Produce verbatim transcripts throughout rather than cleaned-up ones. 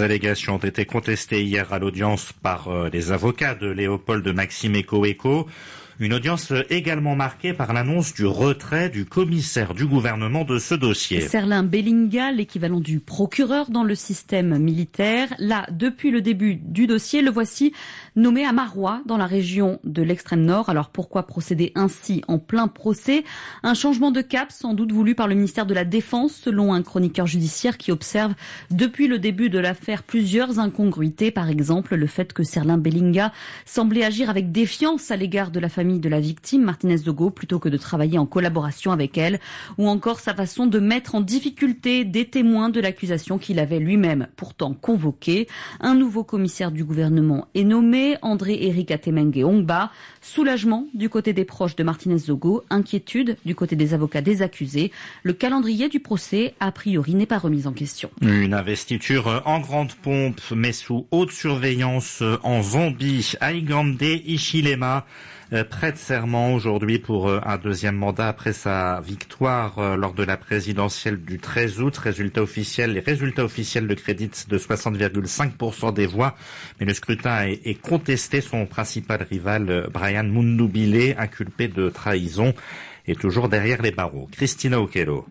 allégations ont été contestées hier à l'audience par euh, les avocats de Léopold Maxime Ekoeko. Une audience également marquée par l'annonce du retrait du commissaire du gouvernement de ce dossier. Serlin Bellinga, l'équivalent du procureur dans le système militaire. Là, depuis le début du dossier, le voici nommé à Marois, dans la région de l'extrême nord. Alors pourquoi procéder ainsi en plein procès? Un changement de cap sans doute voulu par le ministère de la Défense, selon un chroniqueur judiciaire qui observe depuis le début de l'affaire plusieurs incongruités. Par exemple, le fait que Serlin Bellinga semblait agir avec défiance à l'égard de la famille de la victime, Martinez Zogo, plutôt que de travailler en collaboration avec elle, ou encore sa façon de mettre en difficulté des témoins de l'accusation qu'il avait lui-même pourtant convoqué. Un nouveau commissaire du gouvernement est nommé, André-Éric Atemengue Ongba. Soulagement du côté des proches de Martinez Zogo, inquiétude du côté des avocats des accusés. Le calendrier du procès, a priori, n'est pas remis en question. Une investiture en grande pompe, mais sous haute surveillance en Zambie. Hakainde Hichilema prête serment aujourd'hui pour un deuxième mandat après sa victoire lors de la présidentielle du treize août. Résultat officiel, les résultats officiels le créditent de soixante virgule cinq pour cent des voix, mais le scrutin est, est contesté. Son principal rival, Brian Mundubile, inculpé de trahison, est toujours derrière les barreaux. Christina Okello.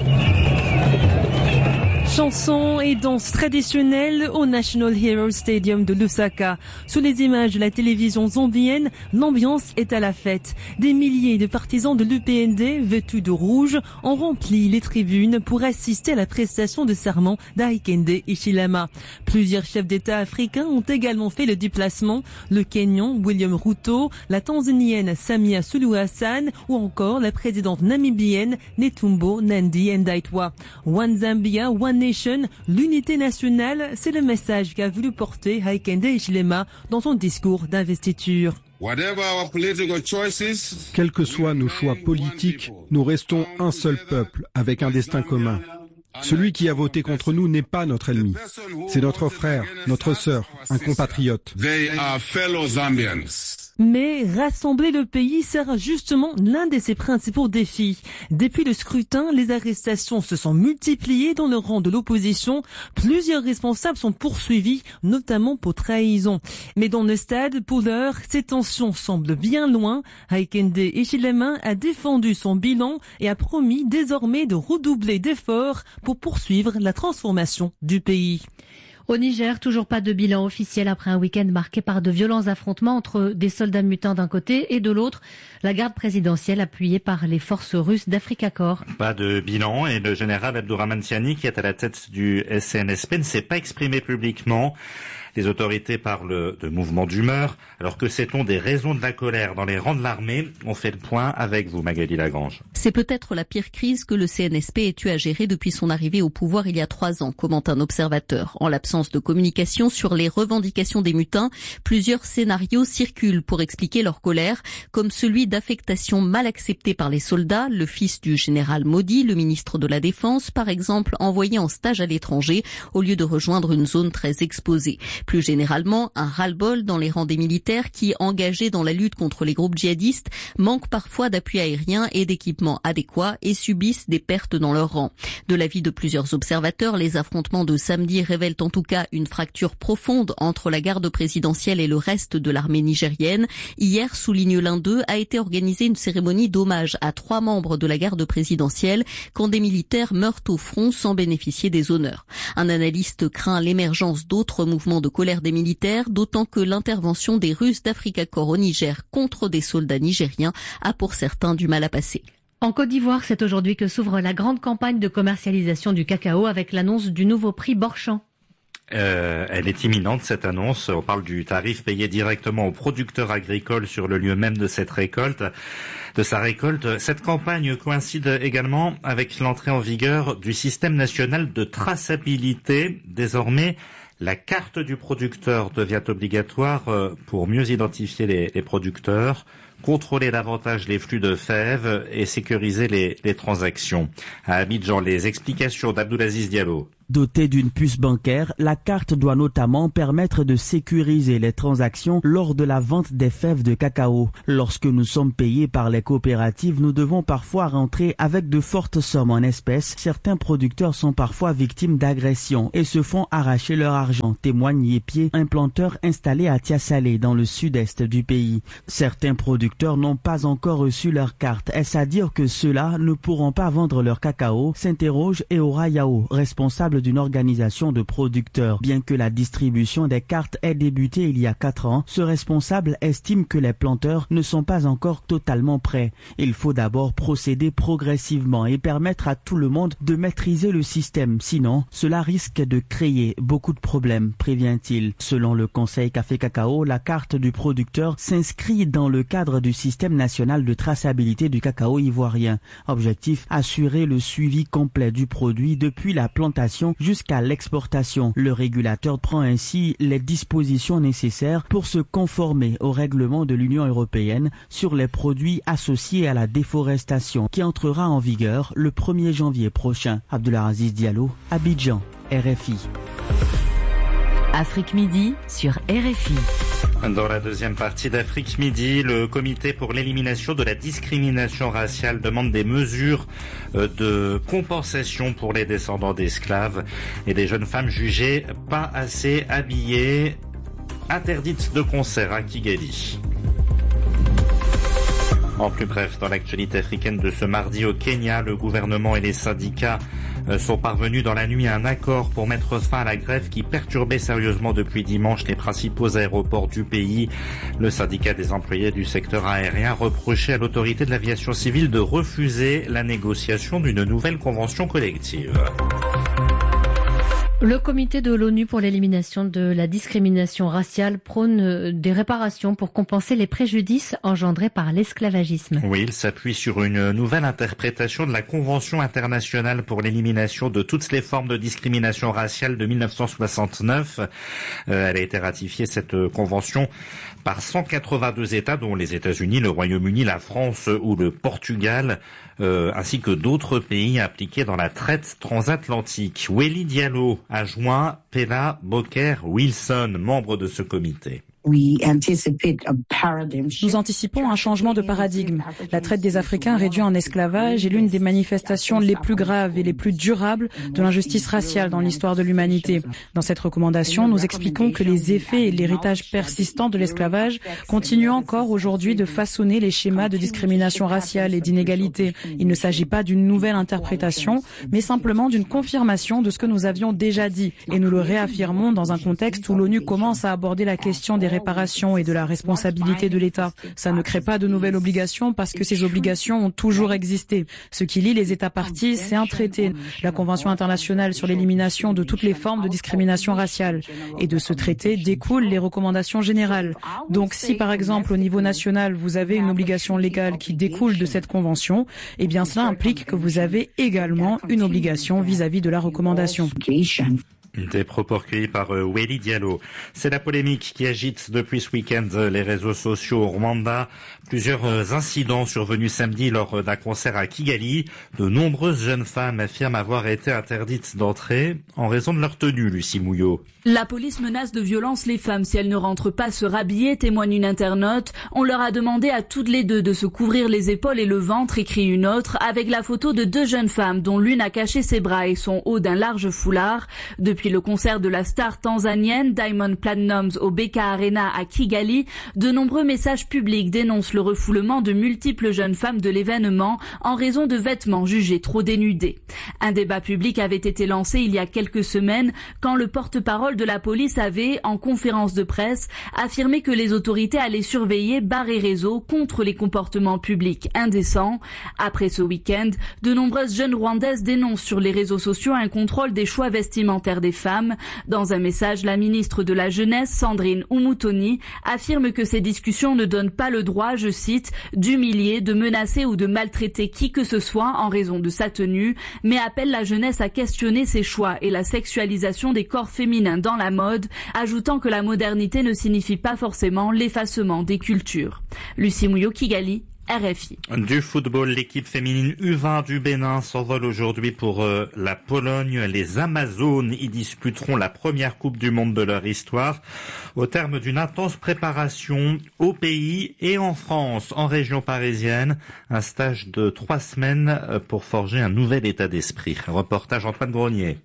Chansons et danses traditionnelles au National Heroes Stadium de Lusaka. Sous les images de la télévision zambienne, l'ambiance est à la fête. Des milliers de partisans de l'U P N D, vêtus de rouge, ont rempli les tribunes pour assister à la prestation de serment d'Hakainde Hichilema. Plusieurs chefs d'État africains ont également fait le déplacement. Le Kenyan William Ruto, la Tanzanienne Samia Suluhu Hassan ou encore la présidente namibienne Netumbo Nandi Ndaitwah. One Zambia, One Nation, l'unité nationale, c'est le message qu'a voulu porter Hakainde Hichilema dans son discours d'investiture. Quels que soient nos choix politiques, nous restons un seul peuple avec un destin commun. Celui qui a voté contre nous n'est pas notre ennemi. C'est notre frère, notre sœur, un compatriote. Mais rassembler le pays sera justement l'un de ses principaux défis. Depuis le scrutin, les arrestations se sont multipliées dans le rang de l'opposition. Plusieurs responsables sont poursuivis, notamment pour trahison. Mais dans le stade, pour l'heure, ces tensions semblent bien loin. Hakainde Hichilema a défendu son bilan et a promis désormais de redoubler d'efforts pour poursuivre la transformation du pays. Au Niger, toujours pas de bilan officiel après un week-end marqué par de violents affrontements entre des soldats mutins d'un côté et de l'autre, la garde présidentielle appuyée par les forces russes d'Africa Corps. Pas de bilan et le général Abdourahmane Tiani, qui est à la tête du S N S P, ne s'est pas exprimé publiquement. Les autorités parlent de mouvement d'humeur, alors que sait-on des raisons de la colère dans les rangs de l'armée? On fait le point avec vous, Magali Lagrange. C'est peut-être la pire crise que le C N S P ait eu à gérer depuis son arrivée au pouvoir il y a trois ans, commente un observateur. En l'absence de communication sur les revendications des mutins, plusieurs scénarios circulent pour expliquer leur colère, comme celui d'affectation mal acceptée par les soldats, le fils du général Modi, le ministre de la Défense, par exemple, envoyé en stage à l'étranger au lieu de rejoindre une zone très exposée. Plus généralement, un ras-le-bol dans les rangs des militaires qui, engagés dans la lutte contre les groupes djihadistes, manquent parfois d'appui aérien et d'équipements adéquats et subissent des pertes dans leurs rangs. De l'avis de plusieurs observateurs, les affrontements de samedi révèlent en tout cas une fracture profonde entre la garde présidentielle et le reste de l'armée nigérienne. Hier, souligne l'un d'eux, a été organisée une cérémonie d'hommage à trois membres de la garde présidentielle quand des militaires meurent au front sans bénéficier des honneurs. Un analyste craint l'émergence d'autres mouvements de colère des militaires, d'autant que l'intervention des Russes d'Africa Corps au Niger contre des soldats nigériens a pour certains du mal à passer. En Côte d'Ivoire, c'est aujourd'hui que s'ouvre la grande campagne de commercialisation du cacao avec l'annonce du nouveau prix Borchamp. Euh, elle est imminente, cette annonce. On parle du tarif payé directement aux producteurs agricoles sur le lieu même de cette récolte, de sa récolte. Cette campagne coïncide également avec l'entrée en vigueur du système national de traçabilité. Désormais, la carte du producteur devient obligatoire pour mieux identifier les, les producteurs, contrôler davantage les flux de fèves et sécuriser les, les transactions. À Abidjan, les explications d'Abdoulaziz Diallo. Dotée d'une puce bancaire, la carte doit notamment permettre de sécuriser les transactions lors de la vente des fèves de cacao. Lorsque nous sommes payés par les coopératives, nous devons parfois rentrer avec de fortes sommes en espèces. Certains producteurs sont parfois victimes d'agressions et se font arracher leur argent, témoigne Yépié, un planteur installé à Tiasalé dans le sud-est du pays. Certains producteurs n'ont pas encore reçu leur carte. Est-ce à dire que ceux-là ne pourront pas vendre leur cacao? S'interroge Eora Yao, responsable d'une organisation de producteurs. Bien que la distribution des cartes ait débuté il y a quatre ans, ce responsable estime que les planteurs ne sont pas encore totalement prêts. Il faut d'abord procéder progressivement et permettre à tout le monde de maîtriser le système. Sinon, cela risque de créer beaucoup de problèmes, prévient-il. Selon le Conseil Café Cacao, la carte du producteur s'inscrit dans le cadre du système national de traçabilité du cacao ivoirien. Objectif, assurer le suivi complet du produit depuis la plantation jusqu'à l'exportation. Le régulateur prend ainsi les dispositions nécessaires pour se conformer au règlement de l'Union européenne sur les produits associés à la déforestation qui entrera en vigueur le premier janvier prochain. Abdulaziz Diallo, Abidjan, R F I. Afrique Midi sur R F I. Dans la deuxième partie d'Afrique Midi, le comité pour l'élimination de la discrimination raciale demande des mesures de compensation pour les descendants d'esclaves et des jeunes femmes jugées pas assez habillées, interdites de concert à Kigali. En plus bref, dans l'actualité africaine de ce mardi au Kenya, le gouvernement et les syndicats sont parvenus dans la nuit à un accord pour mettre fin à la grève qui perturbait sérieusement depuis dimanche les principaux aéroports du pays. Le syndicat des employés du secteur aérien reprochait à l'autorité de l'aviation civile de refuser la négociation d'une nouvelle convention collective. Le comité de l'ONU pour l'élimination de la discrimination raciale prône des réparations pour compenser les préjudices engendrés par l'esclavagisme. Oui, il s'appuie sur une nouvelle interprétation de la Convention internationale pour l'élimination de toutes les formes de discrimination raciale de mille neuf cent soixante-neuf. Euh, elle a été ratifiée, cette convention, par cent quatre-vingt-deux États, dont les États-Unis, le Royaume-Uni, la France ou le Portugal, euh, ainsi que d'autres pays impliqués dans la traite transatlantique. Welly Diallo a joint Pella Boker-Wilson, membre de ce comité. Nous anticipons un changement de paradigme. La traite des Africains réduits en esclavage est l'une des manifestations les plus graves et les plus durables de l'injustice raciale dans l'histoire de l'humanité. Dans cette recommandation, nous expliquons que les effets et l'héritage persistant de l'esclavage continuent encore aujourd'hui de façonner les schémas de discrimination raciale et d'inégalité. Il ne s'agit pas d'une nouvelle interprétation, mais simplement d'une confirmation de ce que nous avions déjà dit. Et nous le réaffirmons dans un contexte où l'ONU commence à aborder la question des réparation et de la responsabilité de l'État. Ça ne crée pas de nouvelles obligations parce que ces obligations ont toujours existé. Ce qui lie les États parties, c'est un traité, la Convention internationale sur l'élimination de toutes les formes de discrimination raciale. Et de ce traité découlent les recommandations générales. Donc si par exemple au niveau national vous avez une obligation légale qui découle de cette convention, eh bien cela implique que vous avez également une obligation vis-à-vis de la recommandation. Des propos recueillis par euh, Welly Diallo. C'est la polémique qui agite depuis ce week-end les réseaux sociaux au Rwanda. Plusieurs euh, incidents survenus samedi lors d'un concert à Kigali. De nombreuses jeunes femmes affirment avoir été interdites d'entrer en raison de leur tenue, Lucie Mouillot. La police menace de violence les femmes si elles ne rentrent pas se rhabiller, témoigne une internaute. On leur a demandé à toutes les deux de se couvrir les épaules et le ventre, écrit une autre, avec la photo de deux jeunes femmes dont l'une a caché ses bras et son haut d'un large foulard. Depuis le concert de la star tanzanienne Diamond Platnumz au B K Arena à Kigali, de nombreux messages publics dénoncent le refoulement de multiples jeunes femmes de l'événement en raison de vêtements jugés trop dénudés. Un débat public avait été lancé il y a quelques semaines quand le porte-parole de la police avait, en conférence de presse, affirmé que les autorités allaient surveiller bar et réseaux contre les comportements publics indécents. Après ce week-end, de nombreuses jeunes rwandaises dénoncent sur les réseaux sociaux un contrôle des choix vestimentaires des femmes. Dans un message, la ministre de la Jeunesse, Sandrine Umutoni, affirme que ces discussions ne donnent pas le droit, je cite, d'humilier, de menacer ou de maltraiter qui que ce soit en raison de sa tenue, mais appelle la jeunesse à questionner ses choix et la sexualisation des corps féminins dans la mode, ajoutant que la modernité ne signifie pas forcément l'effacement des cultures. Lucie Mouillot, Kigali, R F I. Du football, l'équipe féminine U vingt du Bénin s'envole aujourd'hui pour euh, la Pologne. Les Amazones y disputeront la première Coupe du Monde de leur histoire au terme d'une intense préparation au pays et en France, en région parisienne. Un stage de trois semaines pour forger un nouvel état d'esprit. Reportage Antoine Grenier.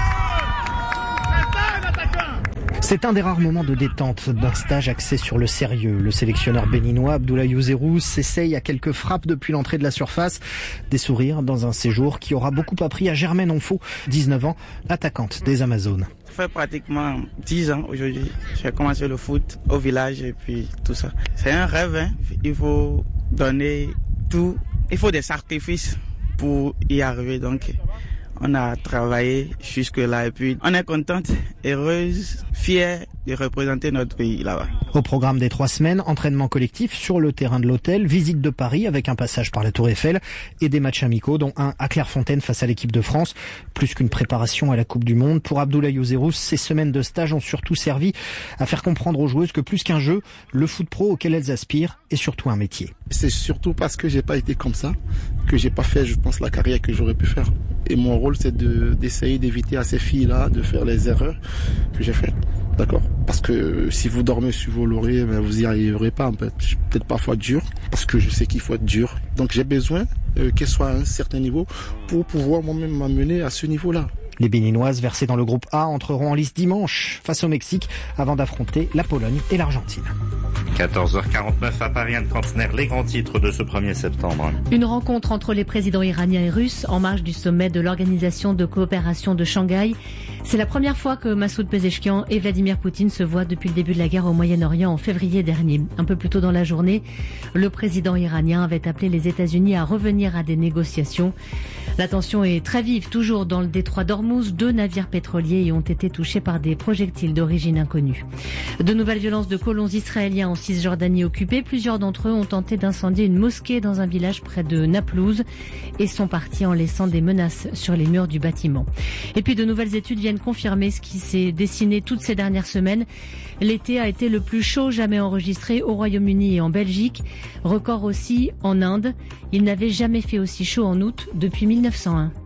C'est un des rares moments de détente d'un stage axé sur le sérieux. Le sélectionneur béninois Abdoulaye Ouzerou s'essaye à quelques frappes depuis l'entrée de la surface. Des sourires dans un séjour qui aura beaucoup appris à Germaine Onfo, dix-neuf ans, attaquante des Amazones. Ça fait pratiquement dix ans aujourd'hui. J'ai commencé le foot au village et puis tout ça. C'est un rêve, hein. Il faut donner tout. Il faut des sacrifices pour y arriver. Donc, on a travaillé jusque-là et puis on est contente, heureuse, fière de représenter notre pays là-bas. Au programme des trois semaines, entraînement collectif sur le terrain de l'hôtel, visite de Paris avec un passage par la Tour Eiffel et des matchs amicaux dont un à Clairefontaine face à l'équipe de France. Plus qu'une préparation à la Coupe du Monde, pour Abdoulaye Ouzerou, ces semaines de stage ont surtout servi à faire comprendre aux joueuses que plus qu'un jeu, le foot pro auquel elles aspirent est surtout un métier. C'est surtout parce que j'ai pas été comme ça que j'ai pas fait, je pense, la carrière que j'aurais pu faire. Et mon rôle, c'est de, d'essayer d'éviter à ces filles-là de faire les erreurs que j'ai faites. D'accord? Parce que si vous dormez sur vos lauriers, ben vous y arriverez pas. En fait. Je suis peut-être parfois dur, parce que je sais qu'il faut être dur. Donc j'ai besoin euh, qu'elle soit à un certain niveau pour pouvoir moi-même m'amener à ce niveau-là. Les Béninoises, versées dans le groupe A, entreront en lice dimanche face au Mexique avant d'affronter la Pologne et l'Argentine. quatorze heures quarante-neuf à Paris, Anne Kantner, les grands titres de ce premier septembre. Une rencontre entre les présidents iraniens et russes en marge du sommet de l'Organisation de coopération de Shanghai. C'est la première fois que Massoud Pezeshkian et Vladimir Poutine se voient depuis le début de la guerre au Moyen-Orient en février dernier. Un peu plus tôt dans la journée, le président iranien avait appelé les États-Unis à revenir à des négociations. La tension est très vive, toujours dans le détroit d'Ormuz. Deux navires pétroliers ont été touchés par des projectiles d'origine inconnue. De nouvelles violences de colons israéliens en Cisjordanie occupée. Plusieurs d'entre eux ont tenté d'incendier une mosquée dans un village près de Naplouse et sont partis en laissant des menaces sur les murs du bâtiment. Et puis de nouvelles études viennent confirmer ce qui s'est dessiné toutes ces dernières semaines. L'été a été le plus chaud jamais enregistré au Royaume-Uni et en Belgique. Record aussi en Inde. Il n'avait jamais fait aussi chaud en août depuis mille neuf cent un.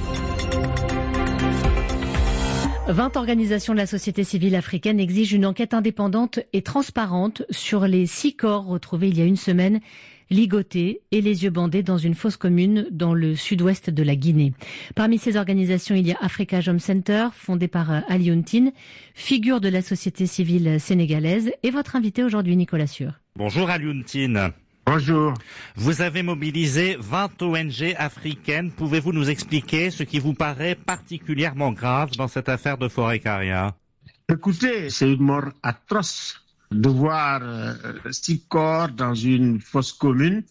vingt organisations de la société civile africaine exigent une enquête indépendante et transparente sur les six corps retrouvés il y a une semaine, ligotés et les yeux bandés dans une fosse commune dans le sud-ouest de la Guinée. Parmi ces organisations, il y a Africa Jom Center, fondé par Ali Ountin, figure de la société civile sénégalaise, et votre invité aujourd'hui, Nicolas Sûr. Bonjour Ali Ountin. Bonjour. Vous avez mobilisé vingt O N G africaines. Pouvez-vous nous expliquer ce qui vous paraît particulièrement grave dans cette affaire de Forécaria? Écoutez, c'est une mort atroce de voir euh, six corps dans une fosse commune,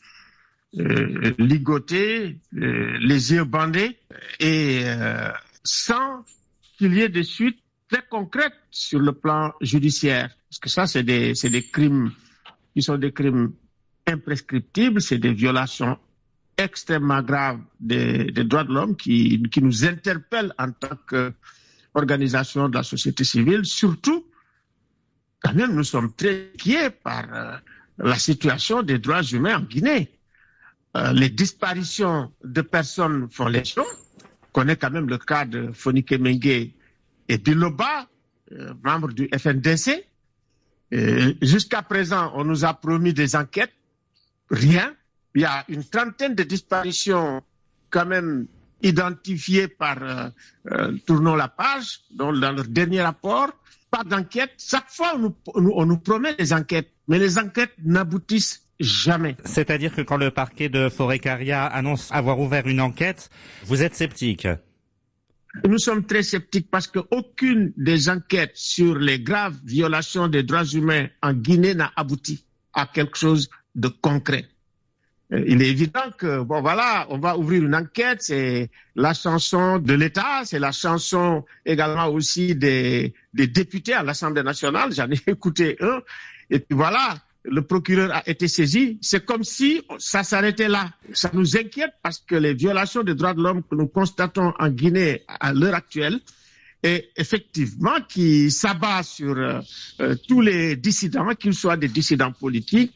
euh, ligotés, euh, les yeux bandés, et euh, sans qu'il y ait des suites très concrètes sur le plan judiciaire. Parce que ça, c'est des, c'est des crimes qui sont des crimes imprescriptibles, c'est des violations extrêmement graves des, des droits de l'homme qui, qui nous interpellent en tant qu'organisation de la société civile. Surtout, quand même, nous sommes très inquiets par euh, la situation des droits humains en Guinée. Euh, les disparitions de personnes font légion. On connaît quand même le cas de Fonike Mengue et Biloba, euh, membres du F N D C. Euh, jusqu'à présent, on nous a promis des enquêtes. Rien. Il y a une trentaine de disparitions quand même identifiées par euh, euh, Tournons la page, dans, dans leur dernier rapport. Pas d'enquête. Chaque fois, on nous, on nous promet des enquêtes, mais les enquêtes n'aboutissent jamais. C'est-à-dire que quand le parquet de Forécaria annonce avoir ouvert une enquête, vous êtes sceptique? Nous sommes très sceptiques parce qu'aucune des enquêtes sur les graves violations des droits humains en Guinée n'a abouti à quelque chose de concret. Il est évident que, bon voilà, on va ouvrir une enquête, c'est la chanson de l'État, c'est la chanson également aussi des, des députés à l'Assemblée nationale, j'en ai écouté un, et puis voilà, le procureur a été saisi, c'est comme si ça s'arrêtait là. Ça nous inquiète parce que les violations des droits de l'homme que nous constatons en Guinée à l'heure actuelle, et effectivement qui s'abat sur euh, euh, tous les dissidents, qu'ils soient des dissidents politiques,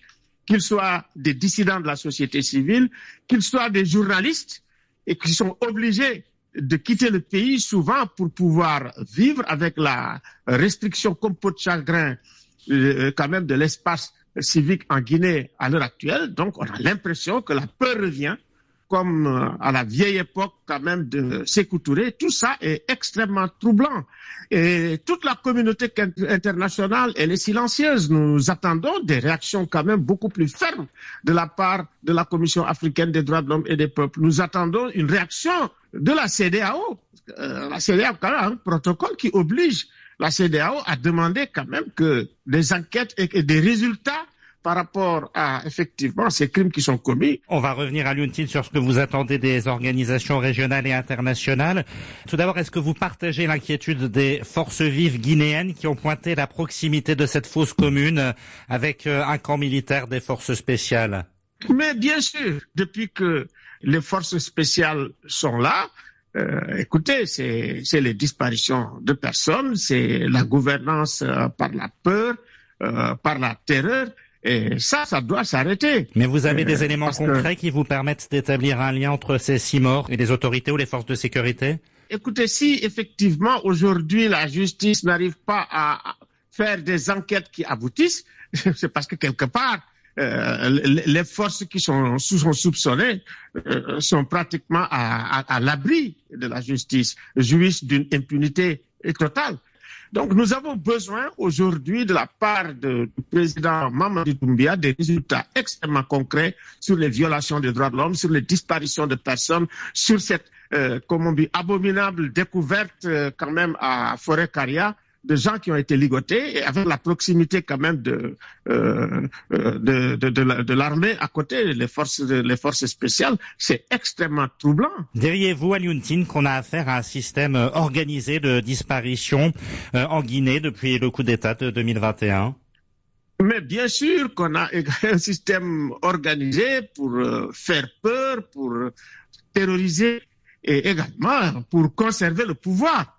qu'ils soient des dissidents de la société civile, qu'ils soient des journalistes et qui sont obligés de quitter le pays souvent pour pouvoir vivre avec la restriction comme peau de chagrin euh, quand même de l'espace civique en Guinée à l'heure actuelle. Donc on a l'impression que la peur revient comme euh, à la vieille époque quand même de Sékou Touré. Tout ça est extrêmement troublant. Et toute la communauté internationale, elle est silencieuse. Nous attendons des réactions quand même beaucoup plus fermes de la part de la Commission africaine des droits de l'homme et des peuples. Nous attendons une réaction de la C E D E A O. Euh, la C E D E A O a quand même un protocole qui oblige la C E D E A O à demander quand même que des enquêtes et, et des résultats par rapport à, effectivement, ces crimes qui sont commis. On va revenir à Liontine sur ce que vous attendez des organisations régionales et internationales. Tout d'abord, est-ce que vous partagez l'inquiétude des forces vives guinéennes qui ont pointé la proximité de cette fosse commune avec un camp militaire des forces spéciales? Mais bien sûr, depuis que les forces spéciales sont là, euh, écoutez, c'est, c'est les disparitions de personnes, c'est la gouvernance euh, par la peur, euh, par la terreur. Et ça, ça doit s'arrêter. Mais vous avez des euh, éléments concrets que... qui vous permettent d'établir un lien entre ces six morts et les autorités ou les forces de sécurité? Écoutez, si effectivement aujourd'hui la justice n'arrive pas à faire des enquêtes qui aboutissent, c'est parce que quelque part euh, les forces qui sont, sont soupçonnées euh, sont pratiquement à, à, à l'abri de la justice, jouissent d'une impunité totale. Donc, nous avons besoin aujourd'hui de la part de, du président Mamadi Doumbouya des résultats extrêmement concrets sur les violations des droits de l'homme, sur les disparitions de personnes, sur cette, euh, comment on dit, abominable découverte euh, quand même à Forêt-Caria de gens qui ont été ligotés et avec la proximité quand même de euh, de, de, de, de l'armée à côté, les forces les forces spéciales, c'est extrêmement troublant. Diriez-vous à Liontine qu'on a affaire à un système organisé de disparition euh, en Guinée depuis le coup d'État de deux mille vingt et un? Mais bien sûr qu'on a un système organisé pour euh, faire peur, pour terroriser et également pour conserver le pouvoir.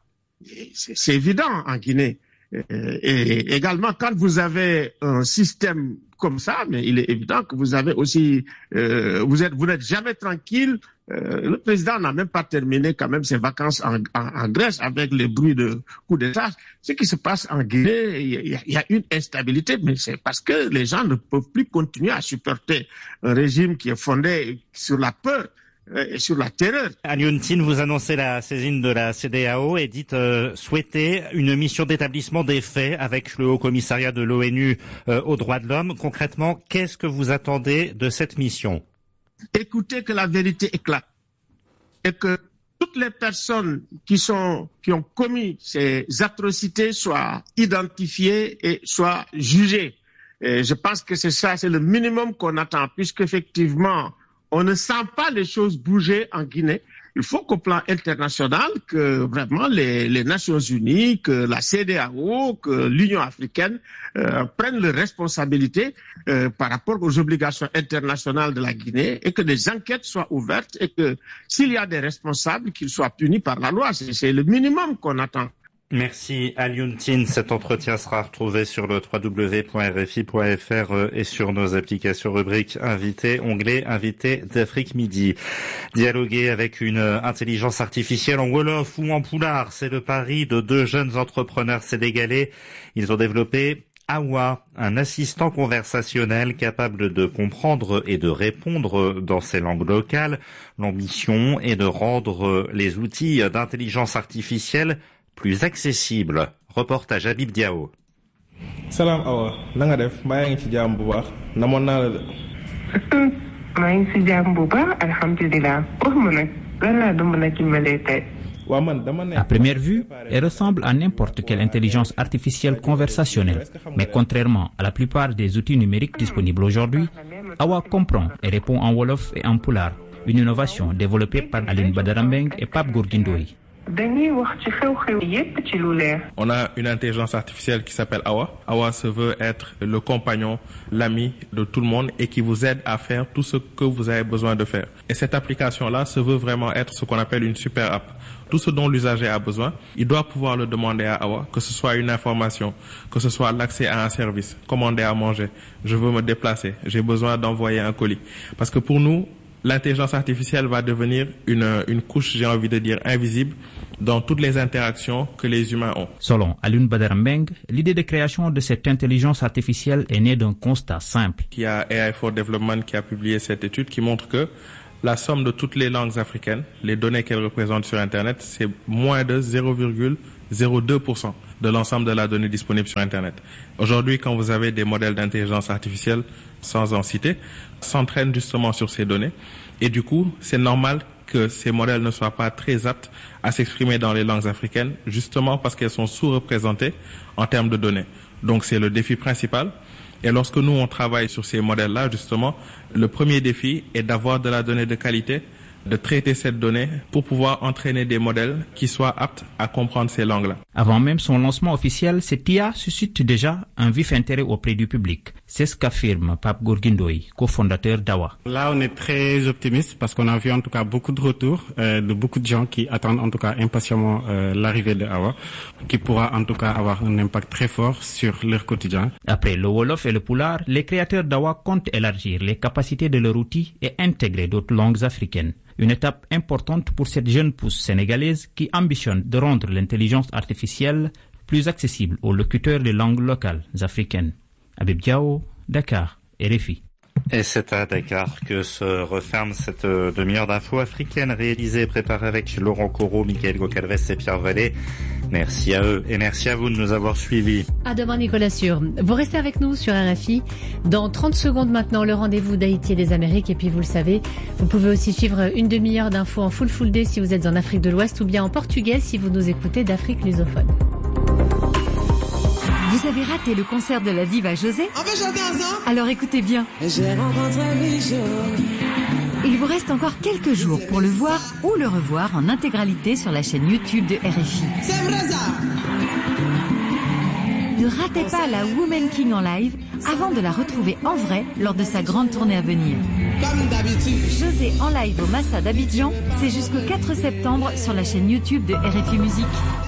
C'est évident en Guinée. Et également, quand vous avez un système comme ça, mais il est évident que vous avez aussi, euh, vous êtes, vous n'êtes jamais tranquille. Euh, le président n'a même pas terminé quand même ses vacances en, en, en Grèce avec les bruits de coup d'État. Ce qui se passe en Guinée, il y, a, il y a une instabilité, mais c'est parce que les gens ne peuvent plus continuer à supporter un régime qui est fondé sur la peur et sur la terreur. À Liontine, vous annoncez la saisine de la C E D E A O et dites euh, souhaiter une mission d'établissement des faits avec le Haut Commissariat de l'ONU euh, aux droits de l'homme. Concrètement, qu'est-ce que vous attendez de cette mission? Écoutez que la vérité éclate et que toutes les personnes qui sont qui ont commis ces atrocités soient identifiées et soient jugées. Et je pense que c'est ça, c'est le minimum qu'on attend, puisqu'effectivement on ne sent pas les choses bouger en Guinée. Il faut qu'au plan international, que vraiment les, les Nations Unies, que la C E D E A O, que l'Union africaine euh, prennent leurs responsabilités euh, par rapport aux obligations internationales de la Guinée et que des enquêtes soient ouvertes et que s'il y a des responsables, qu'ils soient punis par la loi. C'est, c'est le minimum qu'on attend. Merci à Liontine. Cet entretien sera retrouvé sur le w w w point r f i point f r et sur nos applications rubriques invités, onglet invités d'Afrique Midi. Dialoguer avec une intelligence artificielle en Wolof ou en Poulard, c'est le pari de deux jeunes entrepreneurs sénégalais. Ils ont développé Awa, un assistant conversationnel capable de comprendre et de répondre dans ces langues locales. L'ambition est de rendre les outils d'intelligence artificielle plus accessible. Reportage Habib Diao. Salam Awa, nanga def maa ngi ci jàmm bu baax namoon naa la de. maa ngi ci jàmm bu baax alhamdulilah. wax ma nag lan laa doon mën a dimbalee tey. À première vue, elle ressemble à n'importe quelle intelligence artificielle conversationnelle. Mais contrairement à la plupart des outils numériques disponibles aujourd'hui, Awa comprend et répond en Wolof et en Pulaar, une innovation développée par Aline Badara Mbeng et Pape Gorgui Ndoye. On a une intelligence artificielle qui s'appelle Awa. Awa se veut être le compagnon, l'ami de tout le monde et qui vous aide à faire tout ce que vous avez besoin de faire. Et cette application-là se veut vraiment être ce qu'on appelle une super app. Tout ce dont l'usager a besoin, il doit pouvoir le demander à Awa, que ce soit une information, que ce soit l'accès à un service, commander à manger, je veux me déplacer, j'ai besoin d'envoyer un colis. Parce que pour nous, l'intelligence artificielle va devenir une, une couche, j'ai envie de dire, invisible dans toutes les interactions que les humains ont. Selon Alioune Badara Mbeng, l'idée de création de cette intelligence artificielle est née d'un constat simple. Il y a A I for Development qui a publié cette étude qui montre que la somme de toutes les langues africaines, les données qu'elles représentent sur Internet, c'est moins de zéro virgule zéro deux pour cent de l'ensemble de la donnée disponible sur Internet. Aujourd'hui, quand vous avez des modèles d'intelligence artificielle, sans en citer, s'entraînent justement sur ces données. Et du coup, c'est normal que ces modèles ne soient pas très aptes à s'exprimer dans les langues africaines, justement parce qu'elles sont sous-représentées en termes de données. Donc c'est le défi principal. Et lorsque nous, on travaille sur ces modèles-là, justement, le premier défi est d'avoir de la donnée de qualité, de traiter cette donnée pour pouvoir entraîner des modèles qui soient aptes à comprendre ces langues-là. Avant même son lancement officiel, cette I A suscite déjà un vif intérêt auprès du public. C'est ce qu'affirme Pape Gorguindoy, cofondateur d'Awa. Là, on est très optimiste parce qu'on a vu en tout cas beaucoup de retours euh, de beaucoup de gens qui attendent en tout cas impatiemment euh, l'arrivée de Awa, qui pourra en tout cas avoir un impact très fort sur leur quotidien. Après le Wolof et le Pulaar, les créateurs d'Awa comptent élargir les capacités de leur outil et intégrer d'autres langues africaines. Une étape importante pour cette jeune pousse sénégalaise qui ambitionne de rendre l'intelligence artificielle plus accessible aux locuteurs des langues locales africaines. Habib Diao, Dakar, R F I. Et c'est à Dakar que se referme cette demi-heure d'infos africaines réalisée et préparée avec Laurent Corot, Michael Gocalves et Pierre Vallée. Merci à eux et merci à vous de nous avoir suivis. À demain Nicolas Sûr. Vous restez avec nous sur R F I. Dans trente secondes maintenant, le rendez-vous d'Haïti et des Amériques. Et puis vous le savez, vous pouvez aussi suivre une demi-heure d'infos en full full day si vous êtes en Afrique de l'Ouest ou bien en portugais si vous nous écoutez d'Afrique lusophone. Vous avez raté le concert de la diva José? On peut chanter ensemble? Alors écoutez bien. J'ai rencontré Michel. Il vous reste encore quelques jours pour le voir ou le revoir en intégralité sur la chaîne YouTube de R F I. C'est vrai ça. Ne ratez pas la Woman King en live avant de la retrouver en vrai lors de sa grande tournée à venir. Comme d'habitude. José en live au Massa d'Abidjan, c'est jusqu'au quatre septembre sur la chaîne YouTube de R F I Musique.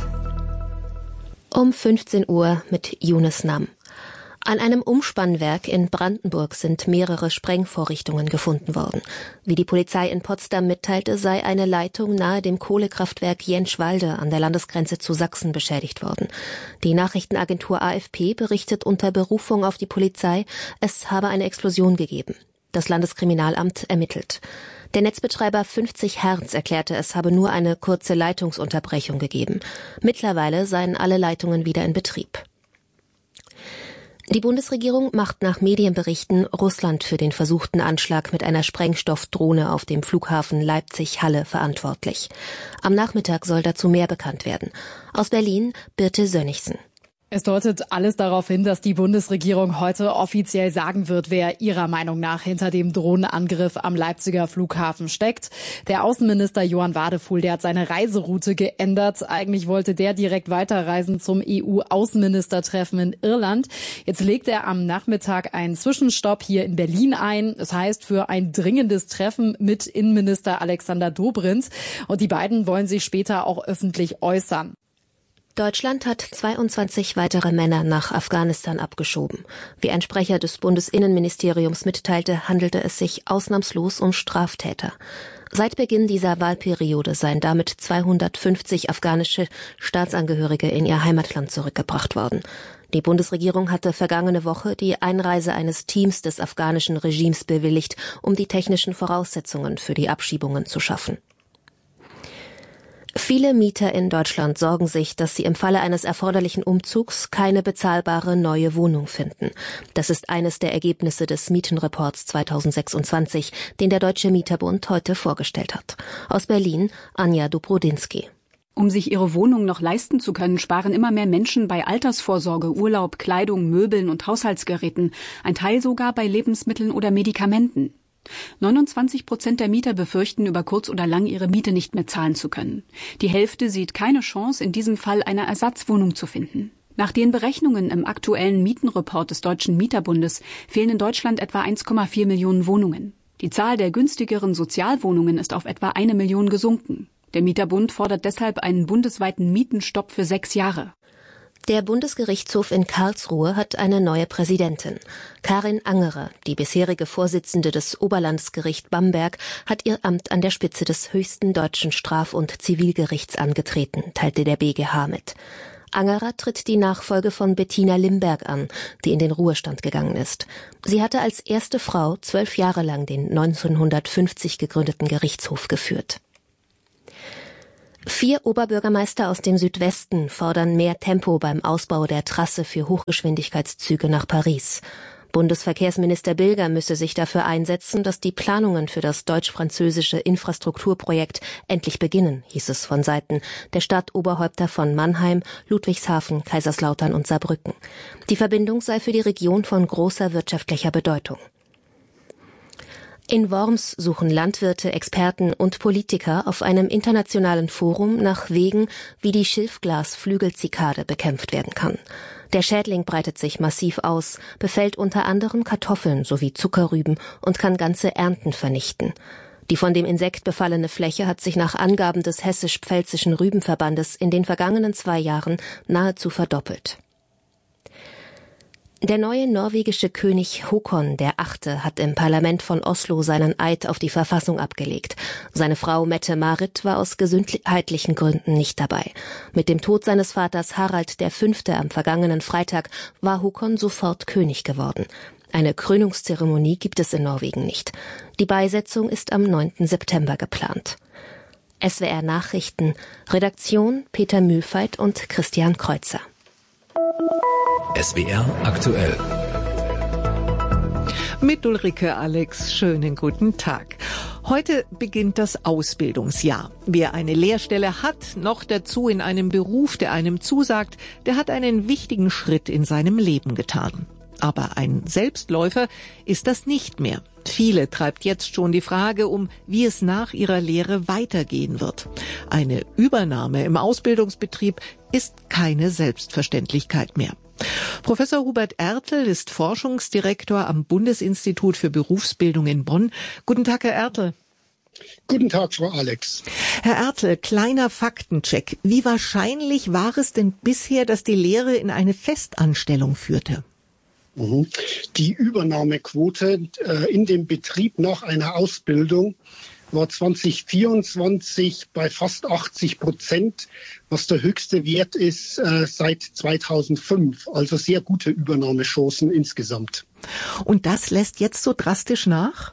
Um fünfzehn Uhr mit Yunus Nam. An einem Umspannwerk in Brandenburg sind mehrere Sprengvorrichtungen gefunden worden. Wie die Polizei in Potsdam mitteilte, sei eine Leitung nahe dem Kohlekraftwerk Jentschwalde an der Landesgrenze zu Sachsen beschädigt worden. Die Nachrichtenagentur A F P berichtet unter Berufung auf die Polizei, es habe eine Explosion gegeben. Das Landeskriminalamt ermittelt. Der Netzbetreiber fünfzig Hertz erklärte, es habe nur eine kurze Leitungsunterbrechung gegeben. Mittlerweile seien alle Leitungen wieder in Betrieb. Die Bundesregierung macht nach Medienberichten Russland für den versuchten Anschlag mit einer Sprengstoffdrohne auf dem Flughafen Leipzig-Halle verantwortlich. Am Nachmittag soll dazu mehr bekannt werden. Aus Berlin, Birte Sönnigsen. Es deutet alles darauf hin, dass die Bundesregierung heute offiziell sagen wird, wer ihrer Meinung nach hinter dem Drohnenangriff am Leipziger Flughafen steckt. Der Außenminister Johann Wadefuhl, der hat seine Reiseroute geändert. Eigentlich wollte der direkt weiterreisen zum E U-Außenministertreffen in Irland. Jetzt legt er am Nachmittag einen Zwischenstopp hier in Berlin ein. Das heißt, für ein dringendes Treffen mit Innenminister Alexander Dobrindt. Und die beiden wollen sich später auch öffentlich äußern. Deutschland hat zweiundzwanzig weitere Männer nach Afghanistan abgeschoben. Wie ein Sprecher des Bundesinnenministeriums mitteilte, handelte es sich ausnahmslos um Straftäter. Seit Beginn dieser Wahlperiode seien damit zweihundertfünfzig afghanische Staatsangehörige in ihr Heimatland zurückgebracht worden. Die Bundesregierung hatte vergangene Woche die Einreise eines Teams des afghanischen Regimes bewilligt, um die technischen Voraussetzungen für die Abschiebungen zu schaffen. Viele Mieter in Deutschland sorgen sich, dass sie im Falle eines erforderlichen Umzugs keine bezahlbare neue Wohnung finden. Das ist eines der Ergebnisse des Mietenreports zweitausendsechsundzwanzig, den der Deutsche Mieterbund heute vorgestellt hat. Aus Berlin, Anja Dobrodinsky. Um sich ihre Wohnung noch leisten zu können, sparen immer mehr Menschen bei Altersvorsorge, Urlaub, Kleidung, Möbeln und Haushaltsgeräten, ein Teil sogar bei Lebensmitteln oder Medikamenten. neunundzwanzig Prozent der Mieter befürchten, über kurz oder lang ihre Miete nicht mehr zahlen zu können. Die Hälfte sieht keine Chance, in diesem Fall eine Ersatzwohnung zu finden. Nach den Berechnungen im aktuellen Mietenreport des Deutschen Mieterbundes fehlen in Deutschland etwa eins Komma vier Millionen Wohnungen. Die Zahl der günstigeren Sozialwohnungen ist auf etwa eine Million gesunken. Der Mieterbund fordert deshalb einen bundesweiten Mietenstopp für sechs Jahre. Der Bundesgerichtshof in Karlsruhe hat eine neue Präsidentin. Karin Angerer, die bisherige Vorsitzende des Oberlandesgericht Bamberg, hat ihr Amt an der Spitze des höchsten deutschen Straf- und Zivilgerichts angetreten, teilte der B G H mit. Angerer tritt die Nachfolge von Bettina Limberg an, die in den Ruhestand gegangen ist. Sie hatte als erste Frau zwölf Jahre lang den neunzehnhundertfünfzig gegründeten Gerichtshof geführt. Vier Oberbürgermeister aus dem Südwesten fordern mehr Tempo beim Ausbau der Trasse für Hochgeschwindigkeitszüge nach Paris. Bundesverkehrsminister Bilger müsse sich dafür einsetzen, dass die Planungen für das deutsch-französische Infrastrukturprojekt endlich beginnen, hieß es von Seiten der Stadtoberhäupter von Mannheim, Ludwigshafen, Kaiserslautern und Saarbrücken. Die Verbindung sei für die Region von großer wirtschaftlicher Bedeutung. In Worms suchen Landwirte, Experten und Politiker auf einem internationalen Forum nach Wegen, wie die Schilfglas-Flügelzikade bekämpft werden kann. Der Schädling breitet sich massiv aus, befällt unter anderem Kartoffeln sowie Zuckerrüben und kann ganze Ernten vernichten. Die von dem Insekt befallene Fläche hat sich nach Angaben des Hessisch-Pfälzischen Rübenverbandes in den vergangenen zwei Jahren nahezu verdoppelt. Der neue norwegische König Håkon der Achte hat im Parlament von Oslo seinen Eid auf die Verfassung abgelegt. Seine Frau Mette-Marit war aus gesundheitlichen Gründen nicht dabei. Mit dem Tod seines Vaters Harald der Fünfte am vergangenen Freitag war Håkon sofort König geworden. Eine Krönungszeremonie gibt es in Norwegen nicht. Die Beisetzung ist am neunten September geplant. S W R Nachrichten, Redaktion Peter Mühlfeit und Christian Kreuzer. S W R aktuell. Mit Ulrike Alex, schönen guten Tag. Heute beginnt das Ausbildungsjahr. Wer eine Lehrstelle hat, noch dazu in einem Beruf, der einem zusagt, der hat einen wichtigen Schritt in seinem Leben getan. Aber ein Selbstläufer ist das nicht mehr. Viele treibt jetzt schon die Frage um, wie es nach ihrer Lehre weitergehen wird. Eine Übernahme im Ausbildungsbetrieb ist keine Selbstverständlichkeit mehr. Professor Hubert Ertl ist Forschungsdirektor am Bundesinstitut für Berufsbildung in Bonn. Guten Tag, Herr Ertl. Guten Tag, Frau Alex. Herr Ertl, kleiner Faktencheck. Wie wahrscheinlich war es denn bisher, dass die Lehre in eine Festanstellung führte? Die Übernahmequote äh, in dem Betrieb nach einer Ausbildung war zwanzig vierundzwanzig bei fast achtzig Prozent, was der höchste Wert ist äh, seit zweitausendfünf. Also sehr gute Übernahmechancen insgesamt. Und das lässt jetzt so drastisch nach?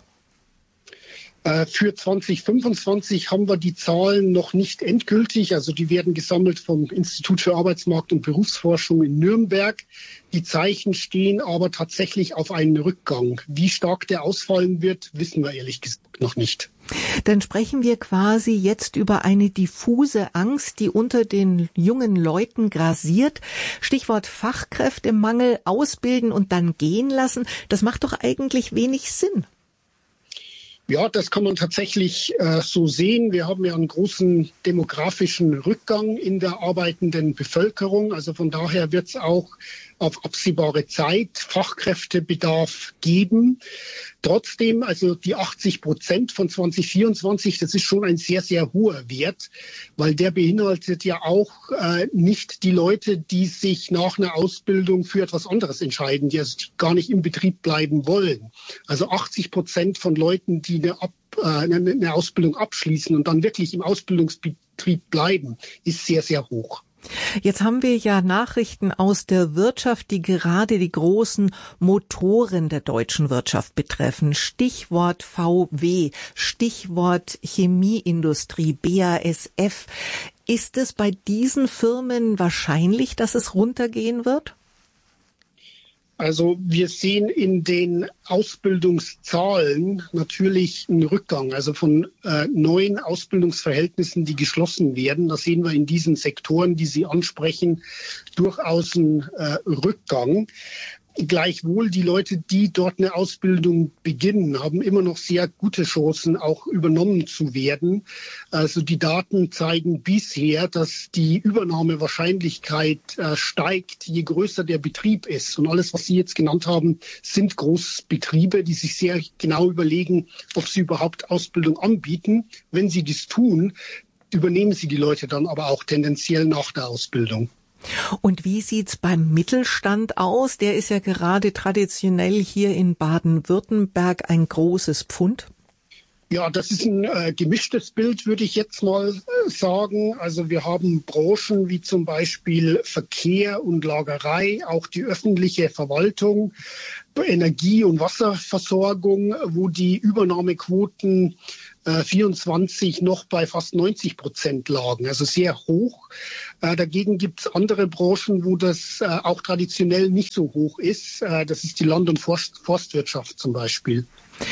Äh, für zwanzig fünfundzwanzig haben wir die Zahlen noch nicht endgültig. Also die werden gesammelt vom Institut für Arbeitsmarkt und Berufsforschung in Nürnberg. Die Zeichen stehen aber tatsächlich auf einen Rückgang. Wie stark der ausfallen wird, wissen wir ehrlich gesagt noch nicht. Dann sprechen wir quasi jetzt über eine diffuse Angst, die unter den jungen Leuten grasiert. Stichwort Fachkräftemangel, ausbilden und dann gehen lassen. Das macht doch eigentlich wenig Sinn. Ja, das kann man tatsächlich äh, so sehen. Wir haben ja einen großen demografischen Rückgang in der arbeitenden Bevölkerung. Also von daher wird es auch auf absehbare Zeit Fachkräftebedarf geben. Trotzdem, also die achtzig Prozent von zwanzig vierundzwanzig, das ist schon ein sehr, sehr hoher Wert, weil der beinhaltet ja auch äh, nicht die Leute, die sich nach einer Ausbildung für etwas anderes entscheiden, die also gar nicht im Betrieb bleiben wollen. Also achtzig Prozent von Leuten, die eine, Ab, äh, eine Ausbildung abschließen und dann wirklich im Ausbildungsbetrieb bleiben, ist sehr, sehr hoch. Jetzt haben wir ja Nachrichten aus der Wirtschaft, die gerade die großen Motoren der deutschen Wirtschaft betreffen. Stichwort V W, Stichwort Chemieindustrie, B A S F. Ist es bei diesen Firmen wahrscheinlich, dass es runtergehen wird? Also wir sehen in den Ausbildungszahlen natürlich einen Rückgang, also von äh, neuen Ausbildungsverhältnissen, die geschlossen werden. Da sehen wir in diesen Sektoren, die Sie ansprechen, durchaus einen äh, Rückgang. Gleichwohl, die Leute, die dort eine Ausbildung beginnen, haben immer noch sehr gute Chancen, auch übernommen zu werden. Also die Daten zeigen bisher, dass die Übernahmewahrscheinlichkeit äh, steigt, je größer der Betrieb ist. Und alles, was Sie jetzt genannt haben, sind Großbetriebe, die sich sehr genau überlegen, ob sie überhaupt Ausbildung anbieten. Wenn sie dies tun, übernehmen sie die Leute dann aber auch tendenziell nach der Ausbildung. Und wie sieht's beim Mittelstand aus? Der ist ja gerade traditionell hier in Baden-Württemberg ein großes Pfund. Ja, das ist ein äh, gemischtes Bild, würde ich jetzt mal äh, sagen. Also wir haben Branchen wie zum Beispiel Verkehr und Lagerei, auch die öffentliche Verwaltung, Energie- und Wasserversorgung, wo die Übernahmequoten äh, vierundzwanzig noch bei fast neunzig Prozent lagen, also sehr hoch. Äh, dagegen gibt es andere Branchen, wo das äh, auch traditionell nicht so hoch ist. Äh, das ist die Land- und Forst- Forstwirtschaft zum Beispiel.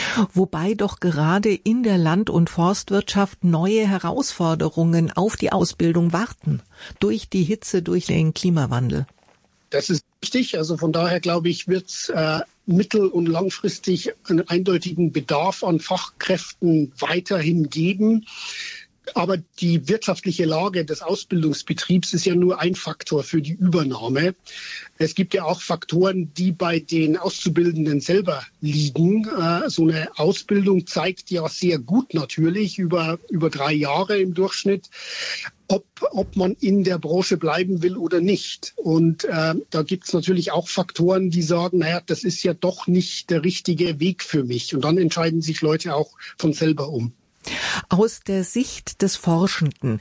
Wobei doch gerade in der Land- und Forstwirtschaft neue Herausforderungen auf die Ausbildung warten. Durch die Hitze, durch den Klimawandel. Das ist richtig. Also von daher, glaube ich, wird es äh, mittel- und langfristig einen eindeutigen Bedarf an Fachkräften weiterhin geben. Aber die wirtschaftliche Lage des Ausbildungsbetriebs ist ja nur ein Faktor für die Übernahme. Es gibt ja auch Faktoren, die bei den Auszubildenden selber liegen. So eine Ausbildung zeigt ja sehr gut natürlich über, über drei Jahre im Durchschnitt, ob, ob man in der Branche bleiben will oder nicht. Und äh, da gibt es natürlich auch Faktoren, die sagen, naja, das ist ja doch nicht der richtige Weg für mich. Und dann entscheiden sich Leute auch von selber um. Aus der Sicht des Forschenden,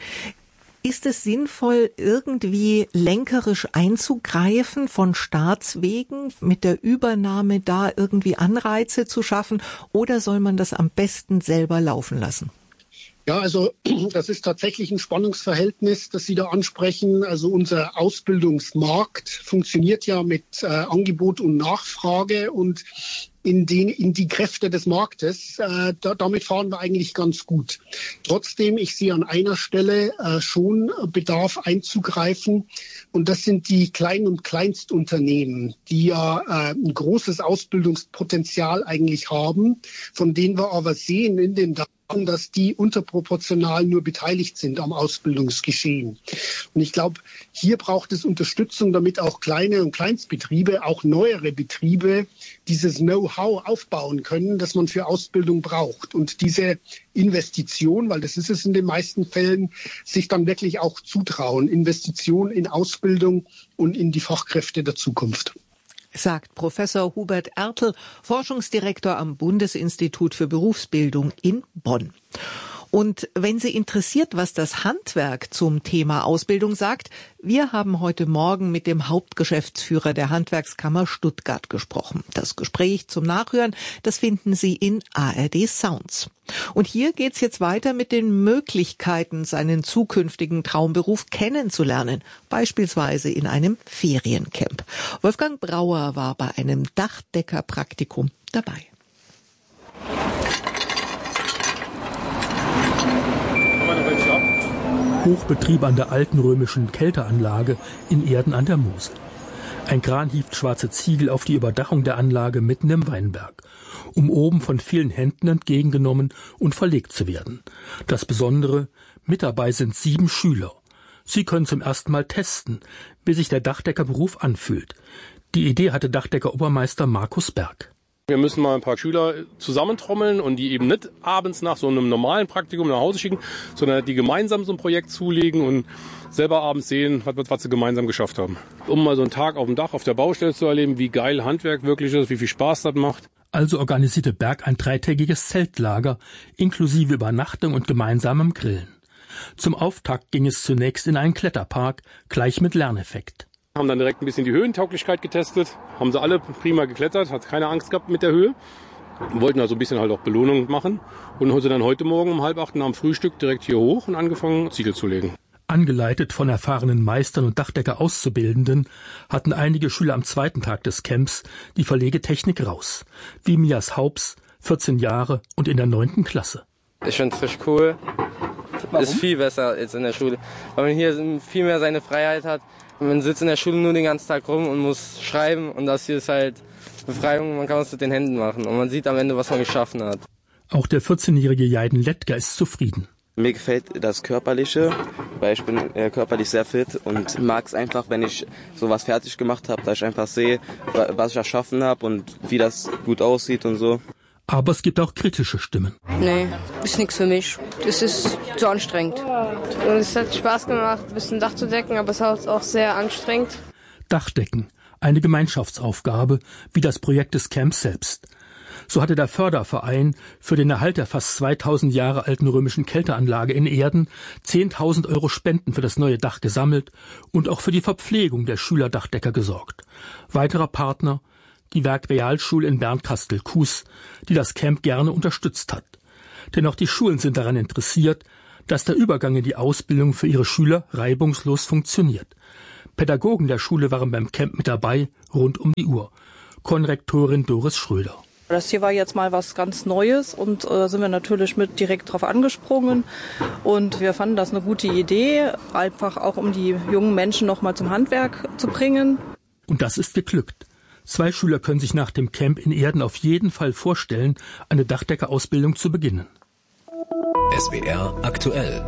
ist es sinnvoll, irgendwie lenkerisch einzugreifen von Staatswegen, mit der Übernahme da irgendwie Anreize zu schaffen, oder soll man das am besten selber laufen lassen? Ja, also das ist tatsächlich ein Spannungsverhältnis, das Sie da ansprechen. Also unser Ausbildungsmarkt funktioniert ja mit äh, Angebot und Nachfrage und in, den, in die Kräfte des Marktes. Äh, da, damit fahren wir eigentlich ganz gut. Trotzdem, ich sehe an einer Stelle äh, schon Bedarf einzugreifen. Und das sind die Klein- und Kleinstunternehmen, die ja äh, ein großes Ausbildungspotenzial eigentlich haben, von denen wir aber sehen in den Daten, dass die unterproportional nur beteiligt sind am Ausbildungsgeschehen. Und ich glaube, hier braucht es Unterstützung, damit auch kleine und Kleinstbetriebe, auch neuere Betriebe, dieses Know-how aufbauen können, das man für Ausbildung braucht. Und diese Investition, weil das ist es in den meisten Fällen, sich dann wirklich auch zutrauen. Investition in Ausbildung und in die Fachkräfte der Zukunft. Sagt Professor Hubert Ertl, Forschungsdirektor am Bundesinstitut für Berufsbildung in Bonn. Und wenn Sie interessiert, was das Handwerk zum Thema Ausbildung sagt, wir haben heute Morgen mit dem Hauptgeschäftsführer der Handwerkskammer Stuttgart gesprochen. Das Gespräch zum Nachhören, das finden Sie in A R D Sounds. Und hier geht's jetzt weiter mit den Möglichkeiten, seinen zukünftigen Traumberuf kennenzulernen, beispielsweise in einem Feriencamp. Wolfgang Brauer war bei einem Dachdeckerpraktikum dabei. Hochbetrieb an der alten römischen Kälteanlage in Erden an der Mosel. Ein Kran hieft schwarze Ziegel auf die Überdachung der Anlage mitten im Weinberg, um oben von vielen Händen entgegengenommen und verlegt zu werden. Das Besondere, mit dabei sind sieben Schüler. Sie können zum ersten Mal testen, wie sich der Dachdeckerberuf anfühlt. Die Idee hatte Dachdecker-Obermeister Markus Berg. Wir müssen mal ein paar Schüler zusammentrommeln und die eben nicht abends nach so einem normalen Praktikum nach Hause schicken, sondern die gemeinsam so ein Projekt zulegen und selber abends sehen, was, was sie gemeinsam geschafft haben. Um mal so einen Tag auf dem Dach auf der Baustelle zu erleben, wie geil Handwerk wirklich ist, wie viel Spaß das macht. Also organisierte Berg ein dreitägiges Zeltlager, inklusive Übernachtung und gemeinsamem Grillen. Zum Auftakt ging es zunächst in einen Kletterpark, gleich mit Lerneffekt. Haben dann direkt ein bisschen die Höhentauglichkeit getestet, haben sie alle prima geklettert, hat keine Angst gehabt mit der Höhe. Wir wollten also ein bisschen halt auch Belohnung machen und haben sie dann heute Morgen um halb acht nach dem Frühstück direkt hier hoch und angefangen, Ziegel zu legen. Angeleitet von erfahrenen Meistern und Dachdecker-Auszubildenden hatten einige Schüler am zweiten Tag des Camps die Verlegetechnik raus. Wie Mias Haubs, vierzehn Jahre und in der neunten Klasse. Ich finde es richtig cool. Warum? Ist viel besser als in der Schule, weil man hier viel mehr seine Freiheit hat. Man sitzt in der Schule nur den ganzen Tag rum und muss schreiben und das hier ist halt Befreiung, man kann was mit den Händen machen und man sieht am Ende, was man geschaffen hat. Auch der vierzehnjährige Jaiden Lettger ist zufrieden. Mir gefällt das Körperliche, weil ich bin äh, körperlich sehr fit und mag es einfach, wenn ich sowas fertig gemacht habe, dass ich einfach sehe, was ich erschaffen habe und wie das gut aussieht und so. Aber es gibt auch kritische Stimmen. Nee, ist nichts für mich. Das ist zu anstrengend. Und es hat Spaß gemacht, ein bisschen Dach zu decken, aber es ist auch sehr anstrengend. Dachdecken, eine Gemeinschaftsaufgabe, wie das Projekt des Camps selbst. So hatte der Förderverein für den Erhalt der fast zweitausend Jahre alten römischen Kälteanlage in Ehrden zehntausend Euro Spenden für das neue Dach gesammelt und auch für die Verpflegung der Schülerdachdecker gesorgt. Weiterer Partner, die Werkrealschule in Bernkastel-Kues, die das Camp gerne unterstützt hat. Denn auch die Schulen sind daran interessiert, dass der Übergang in die Ausbildung für ihre Schüler reibungslos funktioniert. Pädagogen der Schule waren beim Camp mit dabei, rund um die Uhr. Konrektorin Doris Schröder. Das hier war jetzt mal was ganz Neues und da äh, sind wir natürlich mit direkt drauf angesprungen und wir fanden das eine gute Idee, einfach auch um die jungen Menschen noch mal zum Handwerk zu bringen. Und das ist geglückt. Zwei Schüler können sich nach dem Camp in Ehrden auf jeden Fall vorstellen, eine Dachdeckerausbildung zu beginnen. S W R aktuell.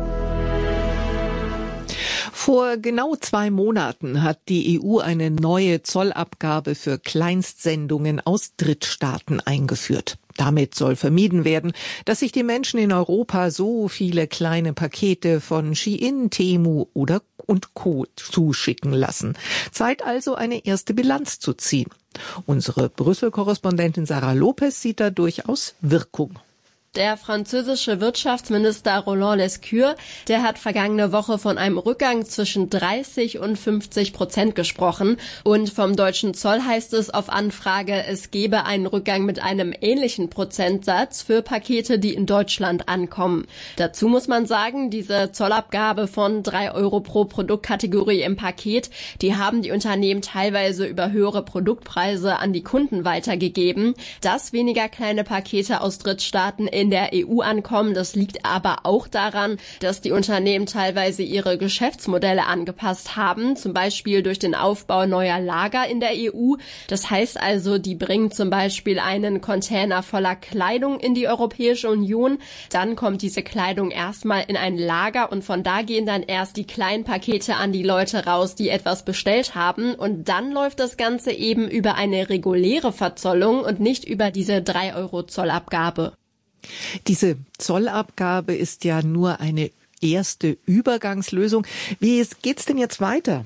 Vor genau zwei Monaten hat die E U eine neue Zollabgabe für Kleinstsendungen aus Drittstaaten eingeführt. Damit soll vermieden werden, dass sich die Menschen in Europa so viele kleine Pakete von Shein, Temu oder und Co. zuschicken lassen. Zeit also, eine erste Bilanz zu ziehen. Unsere Brüssel-Korrespondentin Sarah Lopez sieht da durchaus Wirkung. Der französische Wirtschaftsminister Roland Lescure, der hat vergangene Woche von einem Rückgang zwischen dreißig und fünfzig Prozent gesprochen. Und vom deutschen Zoll heißt es auf Anfrage, es gebe einen Rückgang mit einem ähnlichen Prozentsatz für Pakete, die in Deutschland ankommen. Dazu muss man sagen, diese Zollabgabe von drei Euro pro Produktkategorie im Paket, die haben die Unternehmen teilweise über höhere Produktpreise an die Kunden weitergegeben. Dass weniger kleine Pakete aus Drittstaaten in der E U ankommen. Das liegt aber auch daran, dass die Unternehmen teilweise ihre Geschäftsmodelle angepasst haben, zum Beispiel durch den Aufbau neuer Lager in der E U. Das heißt also, die bringen zum Beispiel einen Container voller Kleidung in die Europäische Union. Dann kommt diese Kleidung erstmal in ein Lager und von da gehen dann erst die kleinen Pakete an die Leute raus, die etwas bestellt haben. Und dann läuft das Ganze eben über eine reguläre Verzollung und nicht über diese drei Euro Zollabgabe. Diese Zollabgabe ist ja nur eine erste Übergangslösung. Wie geht's denn jetzt weiter?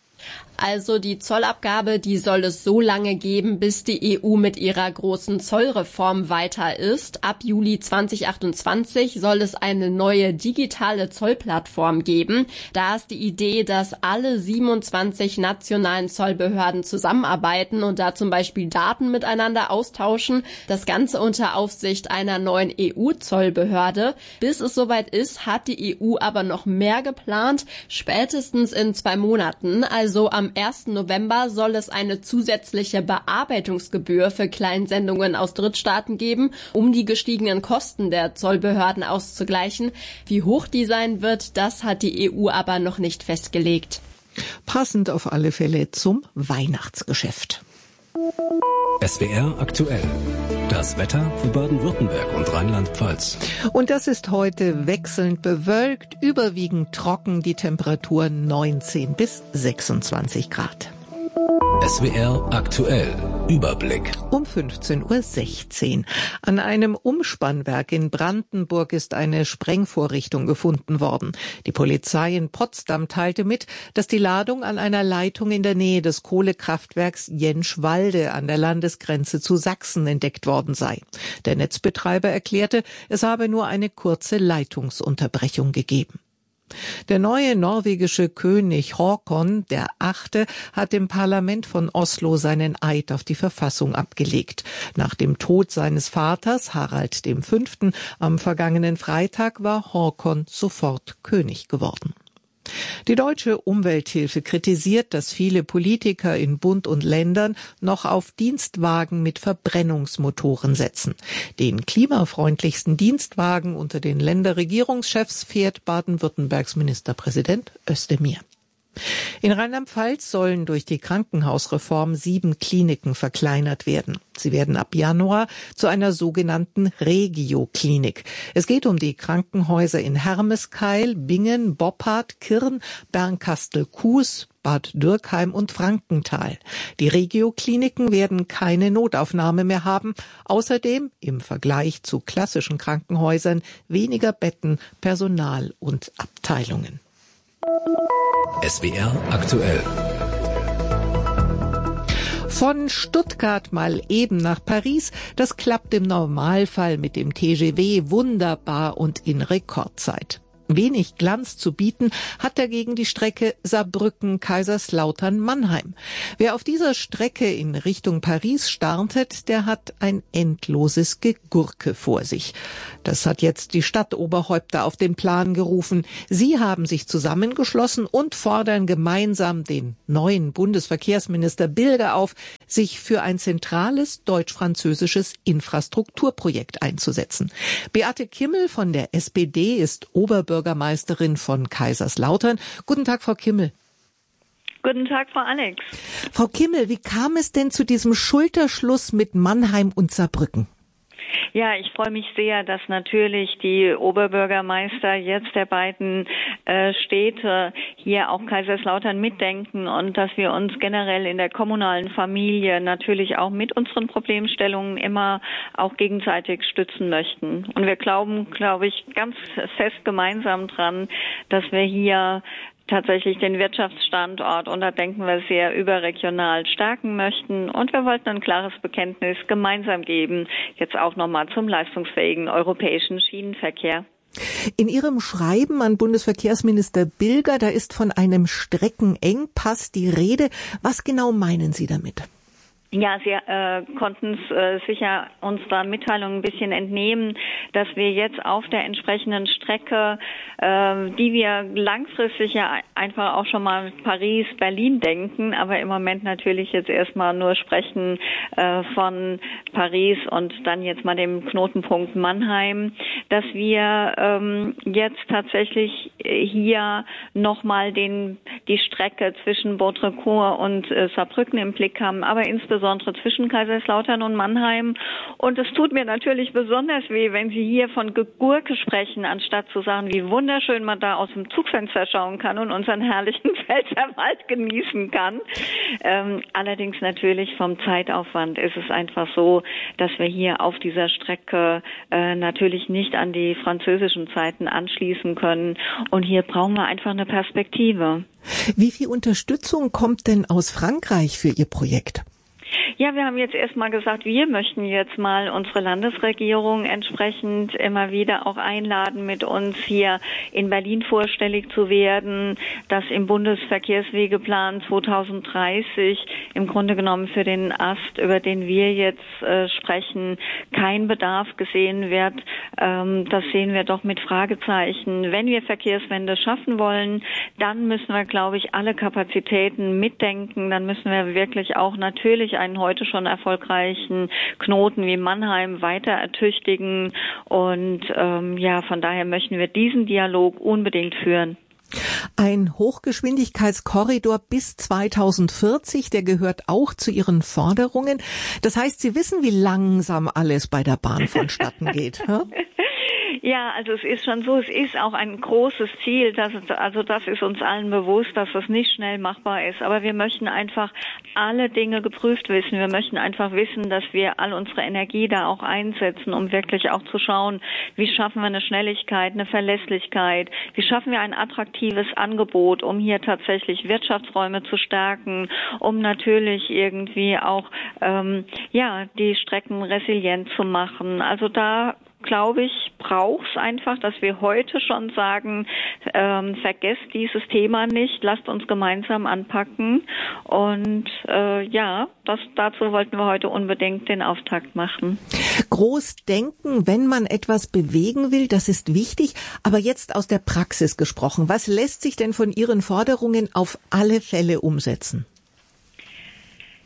Also die Zollabgabe, die soll es so lange geben, bis die E U mit ihrer großen Zollreform weiter ist. Ab Juli zweitausendachtundzwanzig soll es eine neue digitale Zollplattform geben. Da ist die Idee, dass alle siebenundzwanzig nationalen Zollbehörden zusammenarbeiten und da zum Beispiel Daten miteinander austauschen. Das Ganze unter Aufsicht einer neuen E U-Zollbehörde. Bis es soweit ist, hat die E U aber noch mehr geplant, spätestens in zwei Monaten, also am Am ersten November soll es eine zusätzliche Bearbeitungsgebühr für Kleinsendungen aus Drittstaaten geben, um die gestiegenen Kosten der Zollbehörden auszugleichen. Wie hoch die sein wird, das hat die E U aber noch nicht festgelegt. Passend auf alle Fälle zum Weihnachtsgeschäft. S W R aktuell. Das Wetter für Baden-Württemberg und Rheinland-Pfalz. Und das ist heute wechselnd bewölkt, überwiegend trocken, die Temperatur neunzehn bis sechsundzwanzig Grad. S W R aktuell. Überblick. Um fünfzehn Uhr sechzehn. An einem Umspannwerk in Brandenburg ist eine Sprengvorrichtung gefunden worden. Die Polizei in Potsdam teilte mit, dass die Ladung an einer Leitung in der Nähe des Kohlekraftwerks Jenschwalde an der Landesgrenze zu Sachsen entdeckt worden sei. Der Netzbetreiber erklärte, es habe nur eine kurze Leitungsunterbrechung gegeben. Der neue norwegische König Håkon der Achte hat im Parlament von Oslo seinen Eid auf die Verfassung abgelegt. Nach dem Tod seines Vaters Harald der Fünfte am vergangenen Freitag war Håkon sofort König geworden. Die Deutsche Umwelthilfe kritisiert, dass viele Politiker in Bund und Ländern noch auf Dienstwagen mit Verbrennungsmotoren setzen. Den klimafreundlichsten Dienstwagen unter den Länderregierungschefs fährt Baden-Württembergs Ministerpräsident Özdemir. In Rheinland-Pfalz sollen durch die Krankenhausreform sieben Kliniken verkleinert werden. Sie werden ab Januar zu einer sogenannten Regio-Klinik. Es geht um die Krankenhäuser in Hermeskeil, Bingen, Boppard, Kirn, Bernkastel-Kues, Bad Dürkheim und Frankenthal. Die Regio-Kliniken werden keine Notaufnahme mehr haben. Außerdem im Vergleich zu klassischen Krankenhäusern weniger Betten, Personal und Abteilungen. S W R aktuell. Von Stuttgart mal eben nach Paris, das klappt im Normalfall mit dem T G V wunderbar und in Rekordzeit. Wenig Glanz zu bieten hat dagegen die Strecke Saarbrücken-Kaiserslautern-Mannheim. Wer auf dieser Strecke in Richtung Paris startet, der hat ein endloses Gegurke vor sich. Das hat jetzt die Stadtoberhäupter auf den Plan gerufen. Sie haben sich zusammengeschlossen und fordern gemeinsam den neuen Bundesverkehrsminister Bilger auf, sich für ein zentrales deutsch-französisches Infrastrukturprojekt einzusetzen. Beate Kimmel von der S P D ist Oberbürgermeisterin Bürgermeisterin von Kaiserslautern. Guten Tag, Frau Kimmel. Guten Tag, Frau Alex. Frau Kimmel, wie kam es denn zu diesem Schulterschluss mit Mannheim und Saarbrücken? Ja, ich freue mich sehr, dass natürlich die Oberbürgermeister jetzt der beiden äh, Städte hier auch Kaiserslautern mitdenken und dass wir uns generell in der kommunalen Familie natürlich auch mit unseren Problemstellungen immer auch gegenseitig stützen möchten. Und wir glauben, glaube ich, ganz fest gemeinsam dran, dass wir hier tatsächlich den Wirtschaftsstandort, und da denken wir sehr überregional, stärken möchten. Und wir wollten ein klares Bekenntnis gemeinsam geben, jetzt auch nochmal zum leistungsfähigen europäischen Schienenverkehr. In Ihrem Schreiben an Bundesverkehrsminister Bilger, da ist von einem Streckenengpass die Rede. Was genau meinen Sie damit? Ja, Sie äh, konnten es äh, sicher unserer Mitteilung ein bisschen entnehmen, dass wir jetzt auf der entsprechenden Strecke, äh, die wir langfristig ja einfach auch schon mal Paris-Berlin denken, aber im Moment natürlich jetzt erstmal nur sprechen äh, von Paris und dann jetzt mal dem Knotenpunkt Mannheim, dass wir ähm, jetzt tatsächlich hier nochmal den die Strecke zwischen Baudricourt und äh, Saarbrücken im Blick haben, aber insbesondere zwischen Kaiserslautern und Mannheim. Und es tut mir natürlich besonders weh, wenn Sie hier von Gegurke sprechen, anstatt zu sagen, wie wunderschön man da aus dem Zugfenster schauen kann und unseren herrlichen Pfälzerwald genießen kann. Ähm, allerdings natürlich vom Zeitaufwand ist es einfach so, dass wir hier auf dieser Strecke äh, natürlich nicht an die französischen Zeiten anschließen können. Und hier brauchen wir einfach eine Perspektive. Wie viel Unterstützung kommt denn aus Frankreich für Ihr Projekt? Ja, wir haben jetzt erstmal gesagt, wir möchten jetzt mal unsere Landesregierung entsprechend immer wieder auch einladen, mit uns hier in Berlin vorstellig zu werden, dass im Bundesverkehrswegeplan zwanzig dreißig im Grunde genommen für den Ast, über den wir jetzt äh, sprechen, kein Bedarf gesehen wird. Ähm, das sehen wir doch mit Fragezeichen. Wenn wir Verkehrswende schaffen wollen, dann müssen wir, glaube ich, alle Kapazitäten mitdenken. Dann müssen wir wirklich auch natürlich einen heute schon erfolgreichen Knoten wie Mannheim weiter ertüchtigen. Und ähm, ja, von daher möchten wir diesen Dialog unbedingt führen. Ein Hochgeschwindigkeitskorridor bis zweitausendvierzig, der gehört auch zu Ihren Forderungen. Das heißt, Sie wissen, wie langsam alles bei der Bahn vonstatten geht. Hm? Ja, also es ist schon so, es ist auch ein großes Ziel, dass es, also das ist uns allen bewusst, dass das nicht schnell machbar ist. Aber wir möchten einfach alle Dinge geprüft wissen. Wir möchten einfach wissen, dass wir all unsere Energie da auch einsetzen, um wirklich auch zu schauen, wie schaffen wir eine Schnelligkeit, eine Verlässlichkeit, wie schaffen wir ein attraktives Angebot, um hier tatsächlich Wirtschaftsräume zu stärken, um natürlich irgendwie auch ähm, ja die Strecken resilient zu machen. Also da glaube ich, braucht es einfach, dass wir heute schon sagen, ähm, vergesst dieses Thema nicht, lasst uns gemeinsam anpacken. Und äh, ja, das, dazu wollten wir heute unbedingt den Auftakt machen. Groß denken, wenn man etwas bewegen will, das ist wichtig. Aber jetzt aus der Praxis gesprochen, was lässt sich denn von Ihren Forderungen auf alle Fälle umsetzen?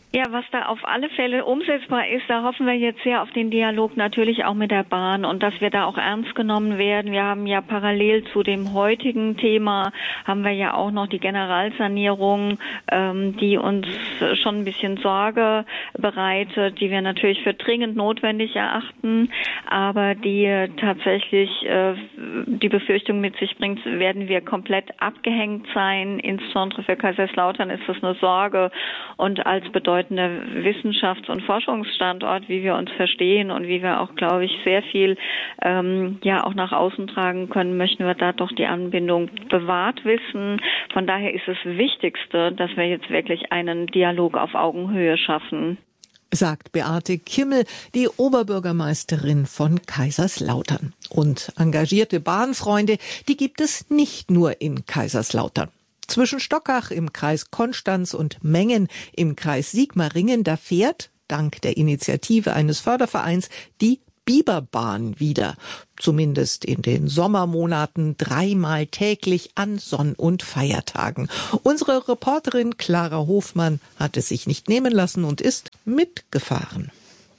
Ja, was da auf alle Fälle umsetzbar ist, da hoffen wir jetzt sehr auf den Dialog natürlich auch mit der Bahn und dass wir da auch ernst genommen werden. Wir haben ja parallel zu dem heutigen Thema, haben wir ja auch noch die Generalsanierung, ähm, die uns schon ein bisschen Sorge bereitet, die wir natürlich für dringend notwendig erachten, aber die tatsächlich äh, die Befürchtung mit sich bringt, werden wir komplett abgehängt sein. Insbesondere für Kaiserslautern ist das eine Sorge und als bedeutender Wissenschafts- und Forschungsstandort, wie wir uns verstehen und wie wir auch, glaube ich, sehr viel ähm, ja auch nach außen tragen können, möchten wir da doch die Anbindung bewahrt wissen. Von daher ist das Wichtigste, dass wir jetzt wirklich einen Dialog auf Augenhöhe schaffen. Sagt Beate Kimmel, die Oberbürgermeisterin von Kaiserslautern. Und engagierte Bahnfreunde, die gibt es nicht nur in Kaiserslautern. Zwischen Stockach im Kreis Konstanz und Mengen im Kreis Sigmaringen, da fährt, dank der Initiative eines Fördervereins, die Biberbahn wieder. Zumindest in den Sommermonaten dreimal täglich an Sonn- und Feiertagen. Unsere Reporterin Clara Hofmann hat es sich nicht nehmen lassen und ist mitgefahren.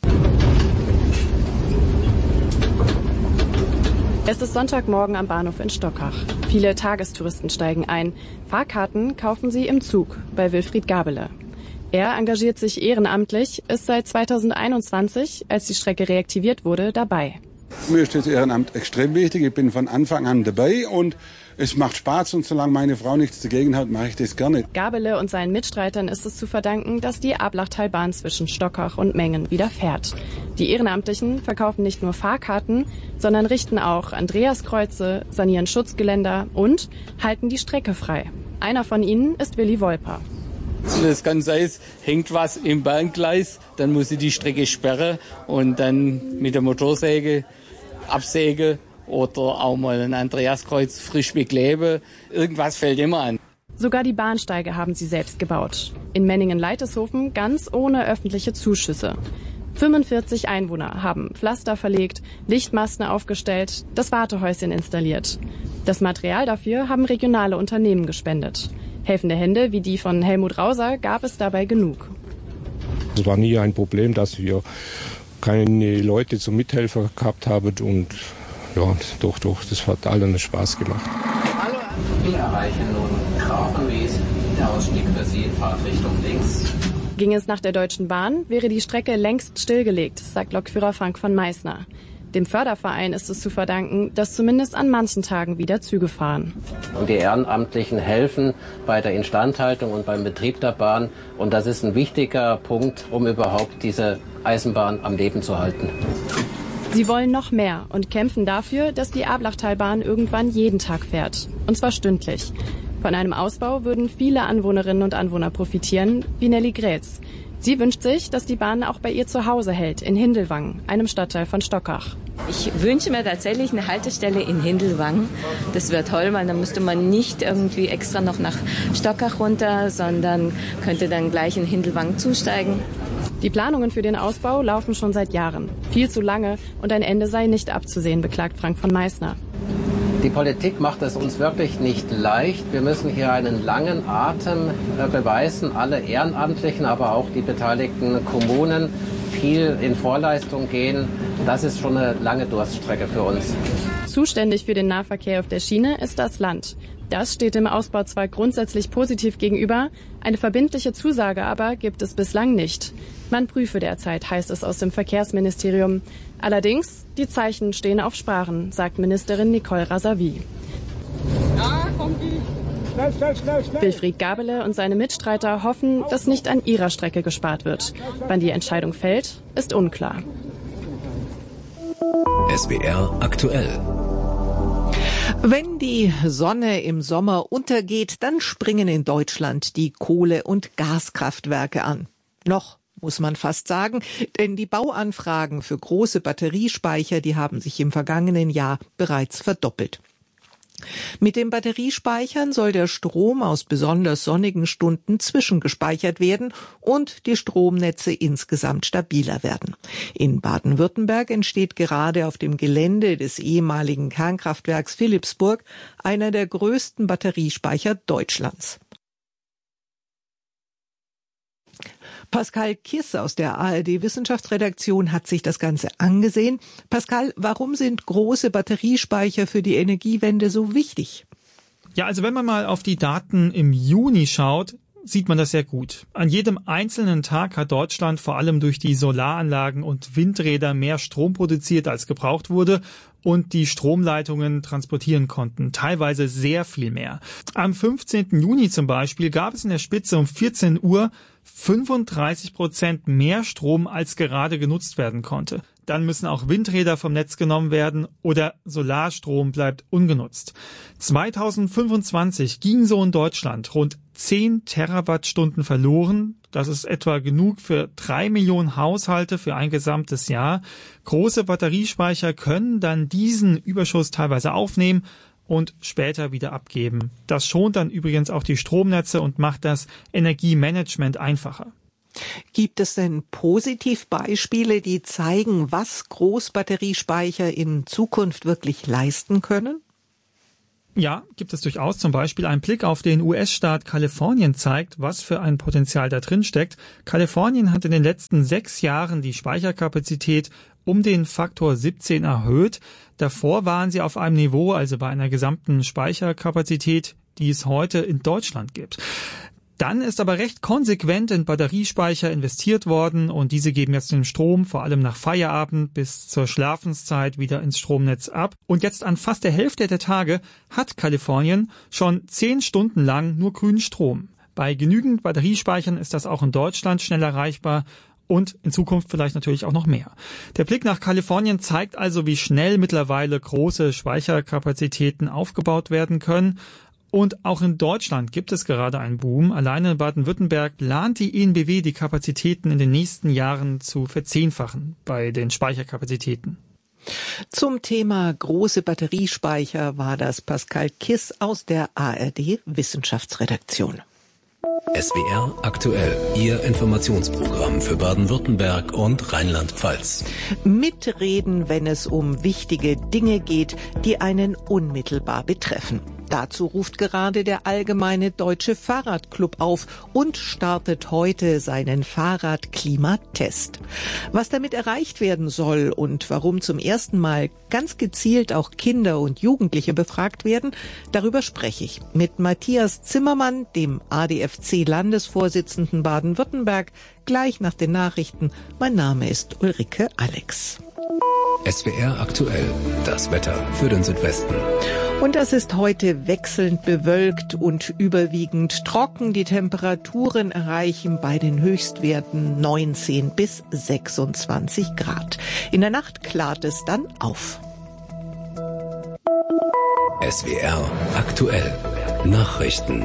Es ist Sonntagmorgen am Bahnhof in Stockach. Viele Tagestouristen steigen ein. Fahrkarten kaufen sie im Zug bei Wilfried Gabele. Er engagiert sich ehrenamtlich, ist seit zweitausendeinundzwanzig, als die Strecke reaktiviert wurde, dabei. Mir ist das Ehrenamt extrem wichtig. Ich bin von Anfang an dabei und es macht Spaß. Und solange meine Frau nichts dagegen hat, mache ich das gerne. Gabele und seinen Mitstreitern ist es zu verdanken, dass die Ablachtalbahn zwischen Stockach und Mengen wieder fährt. Die Ehrenamtlichen verkaufen nicht nur Fahrkarten, sondern richten auch Andreaskreuze, sanieren Schutzgeländer und halten die Strecke frei. Einer von ihnen ist Willi Wolper. Das kann sein, es hängt was im Bahngleis, dann muss ich die Strecke sperren und dann mit der Motorsäge absägen oder auch mal ein Andreaskreuz frisch bekleben. Irgendwas fällt immer an. Sogar die Bahnsteige haben sie selbst gebaut. In Menningen-Leiteshofen ganz ohne öffentliche Zuschüsse. fünfundvierzig Einwohner haben Pflaster verlegt, Lichtmasten aufgestellt, das Wartehäuschen installiert. Das Material dafür haben regionale Unternehmen gespendet. Helfende Hände wie die von Helmut Rauser gab es dabei genug. Es war nie ein Problem, dass wir keine Leute zum Mithelfer gehabt haben und ja, doch, doch, das hat allen Spaß gemacht. Wir erreichen nun Grafenwies, der Ausstieg für Sie in Fahrtrichtung links. Ging es nach der Deutschen Bahn, wäre die Strecke längst stillgelegt, sagt Lokführer Frank von Meißner. Dem Förderverein ist es zu verdanken, dass zumindest an manchen Tagen wieder Züge fahren. Und die Ehrenamtlichen helfen bei der Instandhaltung und beim Betrieb der Bahn. Und das ist ein wichtiger Punkt, um überhaupt diese Eisenbahn am Leben zu halten. Sie wollen noch mehr und kämpfen dafür, dass die Ablachtalbahn irgendwann jeden Tag fährt. Und zwar stündlich. Von einem Ausbau würden viele Anwohnerinnen und Anwohner profitieren, wie Nelly Grätz. Sie wünscht sich, dass die Bahn auch bei ihr zu Hause hält, in Hindelwang, einem Stadtteil von Stockach. Ich wünsche mir tatsächlich eine Haltestelle in Hindelwang. Das wäre toll, weil dann müsste man nicht irgendwie extra noch nach Stockach runter, sondern könnte dann gleich in Hindelwang zusteigen. Die Planungen für den Ausbau laufen schon seit Jahren. Viel zu lange und ein Ende sei nicht abzusehen, beklagt Frank von Meißner. Die Politik macht es uns wirklich nicht leicht. Wir müssen hier einen langen Atem beweisen, alle Ehrenamtlichen, aber auch die beteiligten Kommunen viel in Vorleistung gehen. Das ist schon eine lange Durststrecke für uns. Zuständig für den Nahverkehr auf der Schiene ist das Land. Das steht dem Ausbau zwar grundsätzlich positiv gegenüber, eine verbindliche Zusage aber gibt es bislang nicht. Man prüfe derzeit, heißt es aus dem Verkehrsministerium. Allerdings, die Zeichen stehen auf Sprachen, sagt Ministerin Nicole Razavi. Ja, kommt die. Schnell, schnell, schnell, schnell. Wilfried Gabele und seine Mitstreiter hoffen, dass nicht an ihrer Strecke gespart wird. Wann die Entscheidung fällt, ist unklar. S W R aktuell. Wenn die Sonne im Sommer untergeht, dann springen in Deutschland die Kohle- und Gaskraftwerke an. Noch, muss man fast sagen, denn die Bauanfragen für große Batteriespeicher, die haben sich im vergangenen Jahr bereits verdoppelt. Mit den Batteriespeichern soll der Strom aus besonders sonnigen Stunden zwischengespeichert werden und die Stromnetze insgesamt stabiler werden. In Baden-Württemberg entsteht gerade auf dem Gelände des ehemaligen Kernkraftwerks Philippsburg einer der größten Batteriespeicher Deutschlands. Pascal Kiss aus der A R D-Wissenschaftsredaktion hat sich das Ganze angesehen. Pascal, warum sind große Batteriespeicher für die Energiewende so wichtig? Ja, also wenn man mal auf die Daten im Juni schaut, sieht man das sehr gut. An jedem einzelnen Tag hat Deutschland vor allem durch die Solaranlagen und Windräder mehr Strom produziert, als gebraucht wurde und die Stromleitungen transportieren konnten. Teilweise sehr viel mehr. Am fünfzehnten Juni zum Beispiel gab es in der Spitze um vierzehn Uhr fünfunddreißig Prozent mehr Strom, als gerade genutzt werden konnte. Dann müssen auch Windräder vom Netz genommen werden oder Solarstrom bleibt ungenutzt. zweitausendfünfundzwanzig ging so in Deutschland rund zehn Terawattstunden verloren. Das ist etwa genug für drei Millionen Haushalte für ein gesamtes Jahr. Große Batteriespeicher können dann diesen Überschuss teilweise aufnehmen und später wieder abgeben. Das schont dann übrigens auch die Stromnetze und macht das Energiemanagement einfacher. Gibt es denn Positivbeispiele, die zeigen, was Großbatteriespeicher in Zukunft wirklich leisten können? Ja, gibt es durchaus. Zum Beispiel ein Blick auf den U S-Staat Kalifornien zeigt, was für ein Potenzial da drin steckt. Kalifornien hat in den letzten sechs Jahren die Speicherkapazität um den Faktor siebzehn erhöht. Davor waren sie auf einem Niveau, also bei einer gesamten Speicherkapazität, die es heute in Deutschland gibt. Dann ist aber recht konsequent in Batteriespeicher investiert worden und diese geben jetzt den Strom vor allem nach Feierabend bis zur Schlafenszeit wieder ins Stromnetz ab. Und jetzt an fast der Hälfte der Tage hat Kalifornien schon zehn Stunden lang nur grünen Strom. Bei genügend Batteriespeichern ist das auch in Deutschland schnell erreichbar und in Zukunft vielleicht natürlich auch noch mehr. Der Blick nach Kalifornien zeigt also, wie schnell mittlerweile große Speicherkapazitäten aufgebaut werden können. Und auch in Deutschland gibt es gerade einen Boom. Alleine in Baden-Württemberg plant die E N B W, die Kapazitäten in den nächsten Jahren zu verzehnfachen bei den Speicherkapazitäten. Zum Thema große Batteriespeicher war das Pascal Kiss aus der A R D-Wissenschaftsredaktion. S W R aktuell, Ihr Informationsprogramm für Baden-Württemberg und Rheinland-Pfalz. Mitreden, wenn es um wichtige Dinge geht, die einen unmittelbar betreffen. Dazu ruft gerade der Allgemeine Deutsche Fahrradclub auf und startet heute seinen Fahrradklimatest. Was damit erreicht werden soll und warum zum ersten Mal ganz gezielt auch Kinder und Jugendliche befragt werden, darüber spreche ich mit Matthias Zimmermann, dem A D F C-Landesvorsitzenden Baden-Württemberg, gleich nach den Nachrichten. Mein Name ist Ulrike Alex. S W R aktuell, das Wetter für den Südwesten. Und das ist heute wechselnd bewölkt und überwiegend trocken. Die Temperaturen erreichen bei den Höchstwerten neunzehn bis sechsundzwanzig Grad. In der Nacht klart es dann auf. S W R aktuell, Nachrichten.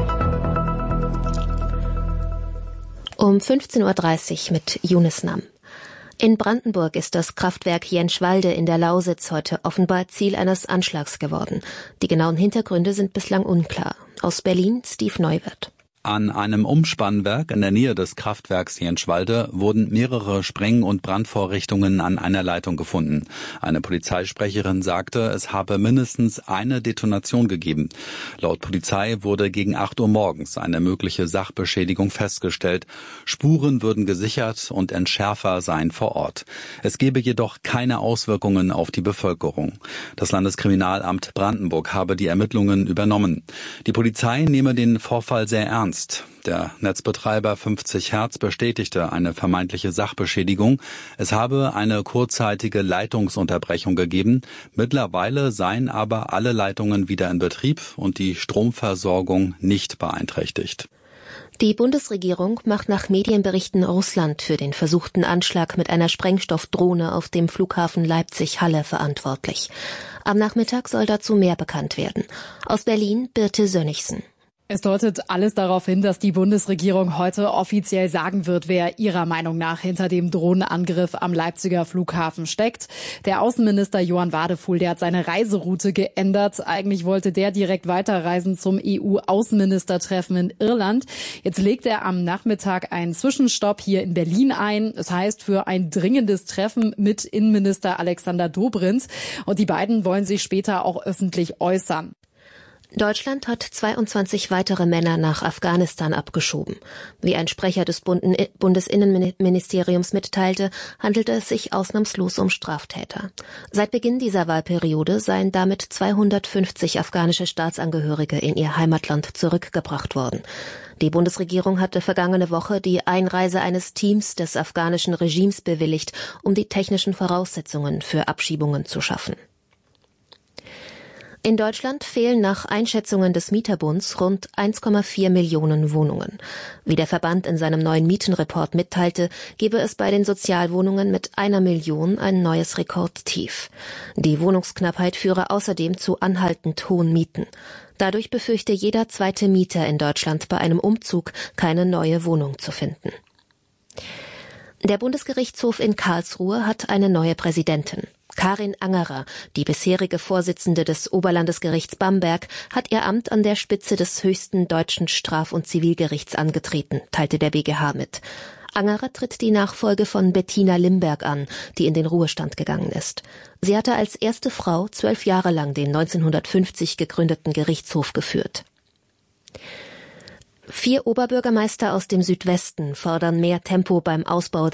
Um fünfzehn Uhr dreißig mit Yunus Nam. In Brandenburg ist das Kraftwerk Jenschwalde in der Lausitz heute offenbar Ziel eines Anschlags geworden. Die genauen Hintergründe sind bislang unklar. Aus Berlin Steve Neuwirth. An einem Umspannwerk in der Nähe des Kraftwerks Jenschwalde wurden mehrere Spreng- und Brandvorrichtungen an einer Leitung gefunden. Eine Polizeisprecherin sagte, es habe mindestens eine Detonation gegeben. Laut Polizei wurde gegen acht Uhr morgens eine mögliche Sachbeschädigung festgestellt. Spuren würden gesichert und Entschärfer seien vor Ort. Es gebe jedoch keine Auswirkungen auf die Bevölkerung. Das Landeskriminalamt Brandenburg habe die Ermittlungen übernommen. Die Polizei nehme den Vorfall sehr ernst. Der Netzbetreiber fünfzig Hertz bestätigte eine vermeintliche Sachbeschädigung. Es habe eine kurzzeitige Leitungsunterbrechung gegeben. Mittlerweile seien aber alle Leitungen wieder in Betrieb und die Stromversorgung nicht beeinträchtigt. Die Bundesregierung macht nach Medienberichten Russland für den versuchten Anschlag mit einer Sprengstoffdrohne auf dem Flughafen Leipzig-Halle verantwortlich. Am Nachmittag soll dazu mehr bekannt werden. Aus Berlin Birte Sönnigsen. Es deutet alles darauf hin, dass die Bundesregierung heute offiziell sagen wird, wer ihrer Meinung nach hinter dem Drohnenangriff am Leipziger Flughafen steckt. Der Außenminister Johann Wadefuhl, der hat seine Reiseroute geändert. Eigentlich wollte der direkt weiterreisen zum E U-Außenministertreffen in Irland. Jetzt legt er am Nachmittag einen Zwischenstopp hier in Berlin ein. Das heißt, für ein dringendes Treffen mit Innenminister Alexander Dobrindt. Und die beiden wollen sich später auch öffentlich äußern. Deutschland hat zweiundzwanzig weitere Männer nach Afghanistan abgeschoben. Wie ein Sprecher des Bundesinnenministeriums mitteilte, handelte es sich ausnahmslos um Straftäter. Seit Beginn dieser Wahlperiode seien damit zweihundertfünfzig afghanische Staatsangehörige in ihr Heimatland zurückgebracht worden. Die Bundesregierung hatte vergangene Woche die Einreise eines Teams des afghanischen Regimes bewilligt, um die technischen Voraussetzungen für Abschiebungen zu schaffen. In Deutschland fehlen nach Einschätzungen des Mieterbunds rund eins Komma vier Millionen Wohnungen. Wie der Verband in seinem neuen Mietenreport mitteilte, gebe es bei den Sozialwohnungen mit einer Million ein neues Rekordtief. Die Wohnungsknappheit führe außerdem zu anhaltend hohen Mieten. Dadurch befürchte jeder zweite Mieter in Deutschland bei einem Umzug keine neue Wohnung zu finden. Der Bundesgerichtshof in Karlsruhe hat eine neue Präsidentin. Karin Angerer, die bisherige Vorsitzende des Oberlandesgerichts Bamberg, hat ihr Amt an der Spitze des höchsten deutschen Straf- und Zivilgerichts angetreten, teilte der B G H mit. Angerer tritt die Nachfolge von Bettina Limberg an, die in den Ruhestand gegangen ist. Sie hatte als erste Frau zwölf Jahre lang den neunzehnhundertfünfzig gegründeten Gerichtshof geführt. Vier Oberbürgermeister aus dem Südwesten fordern mehr Tempo beim Ausbau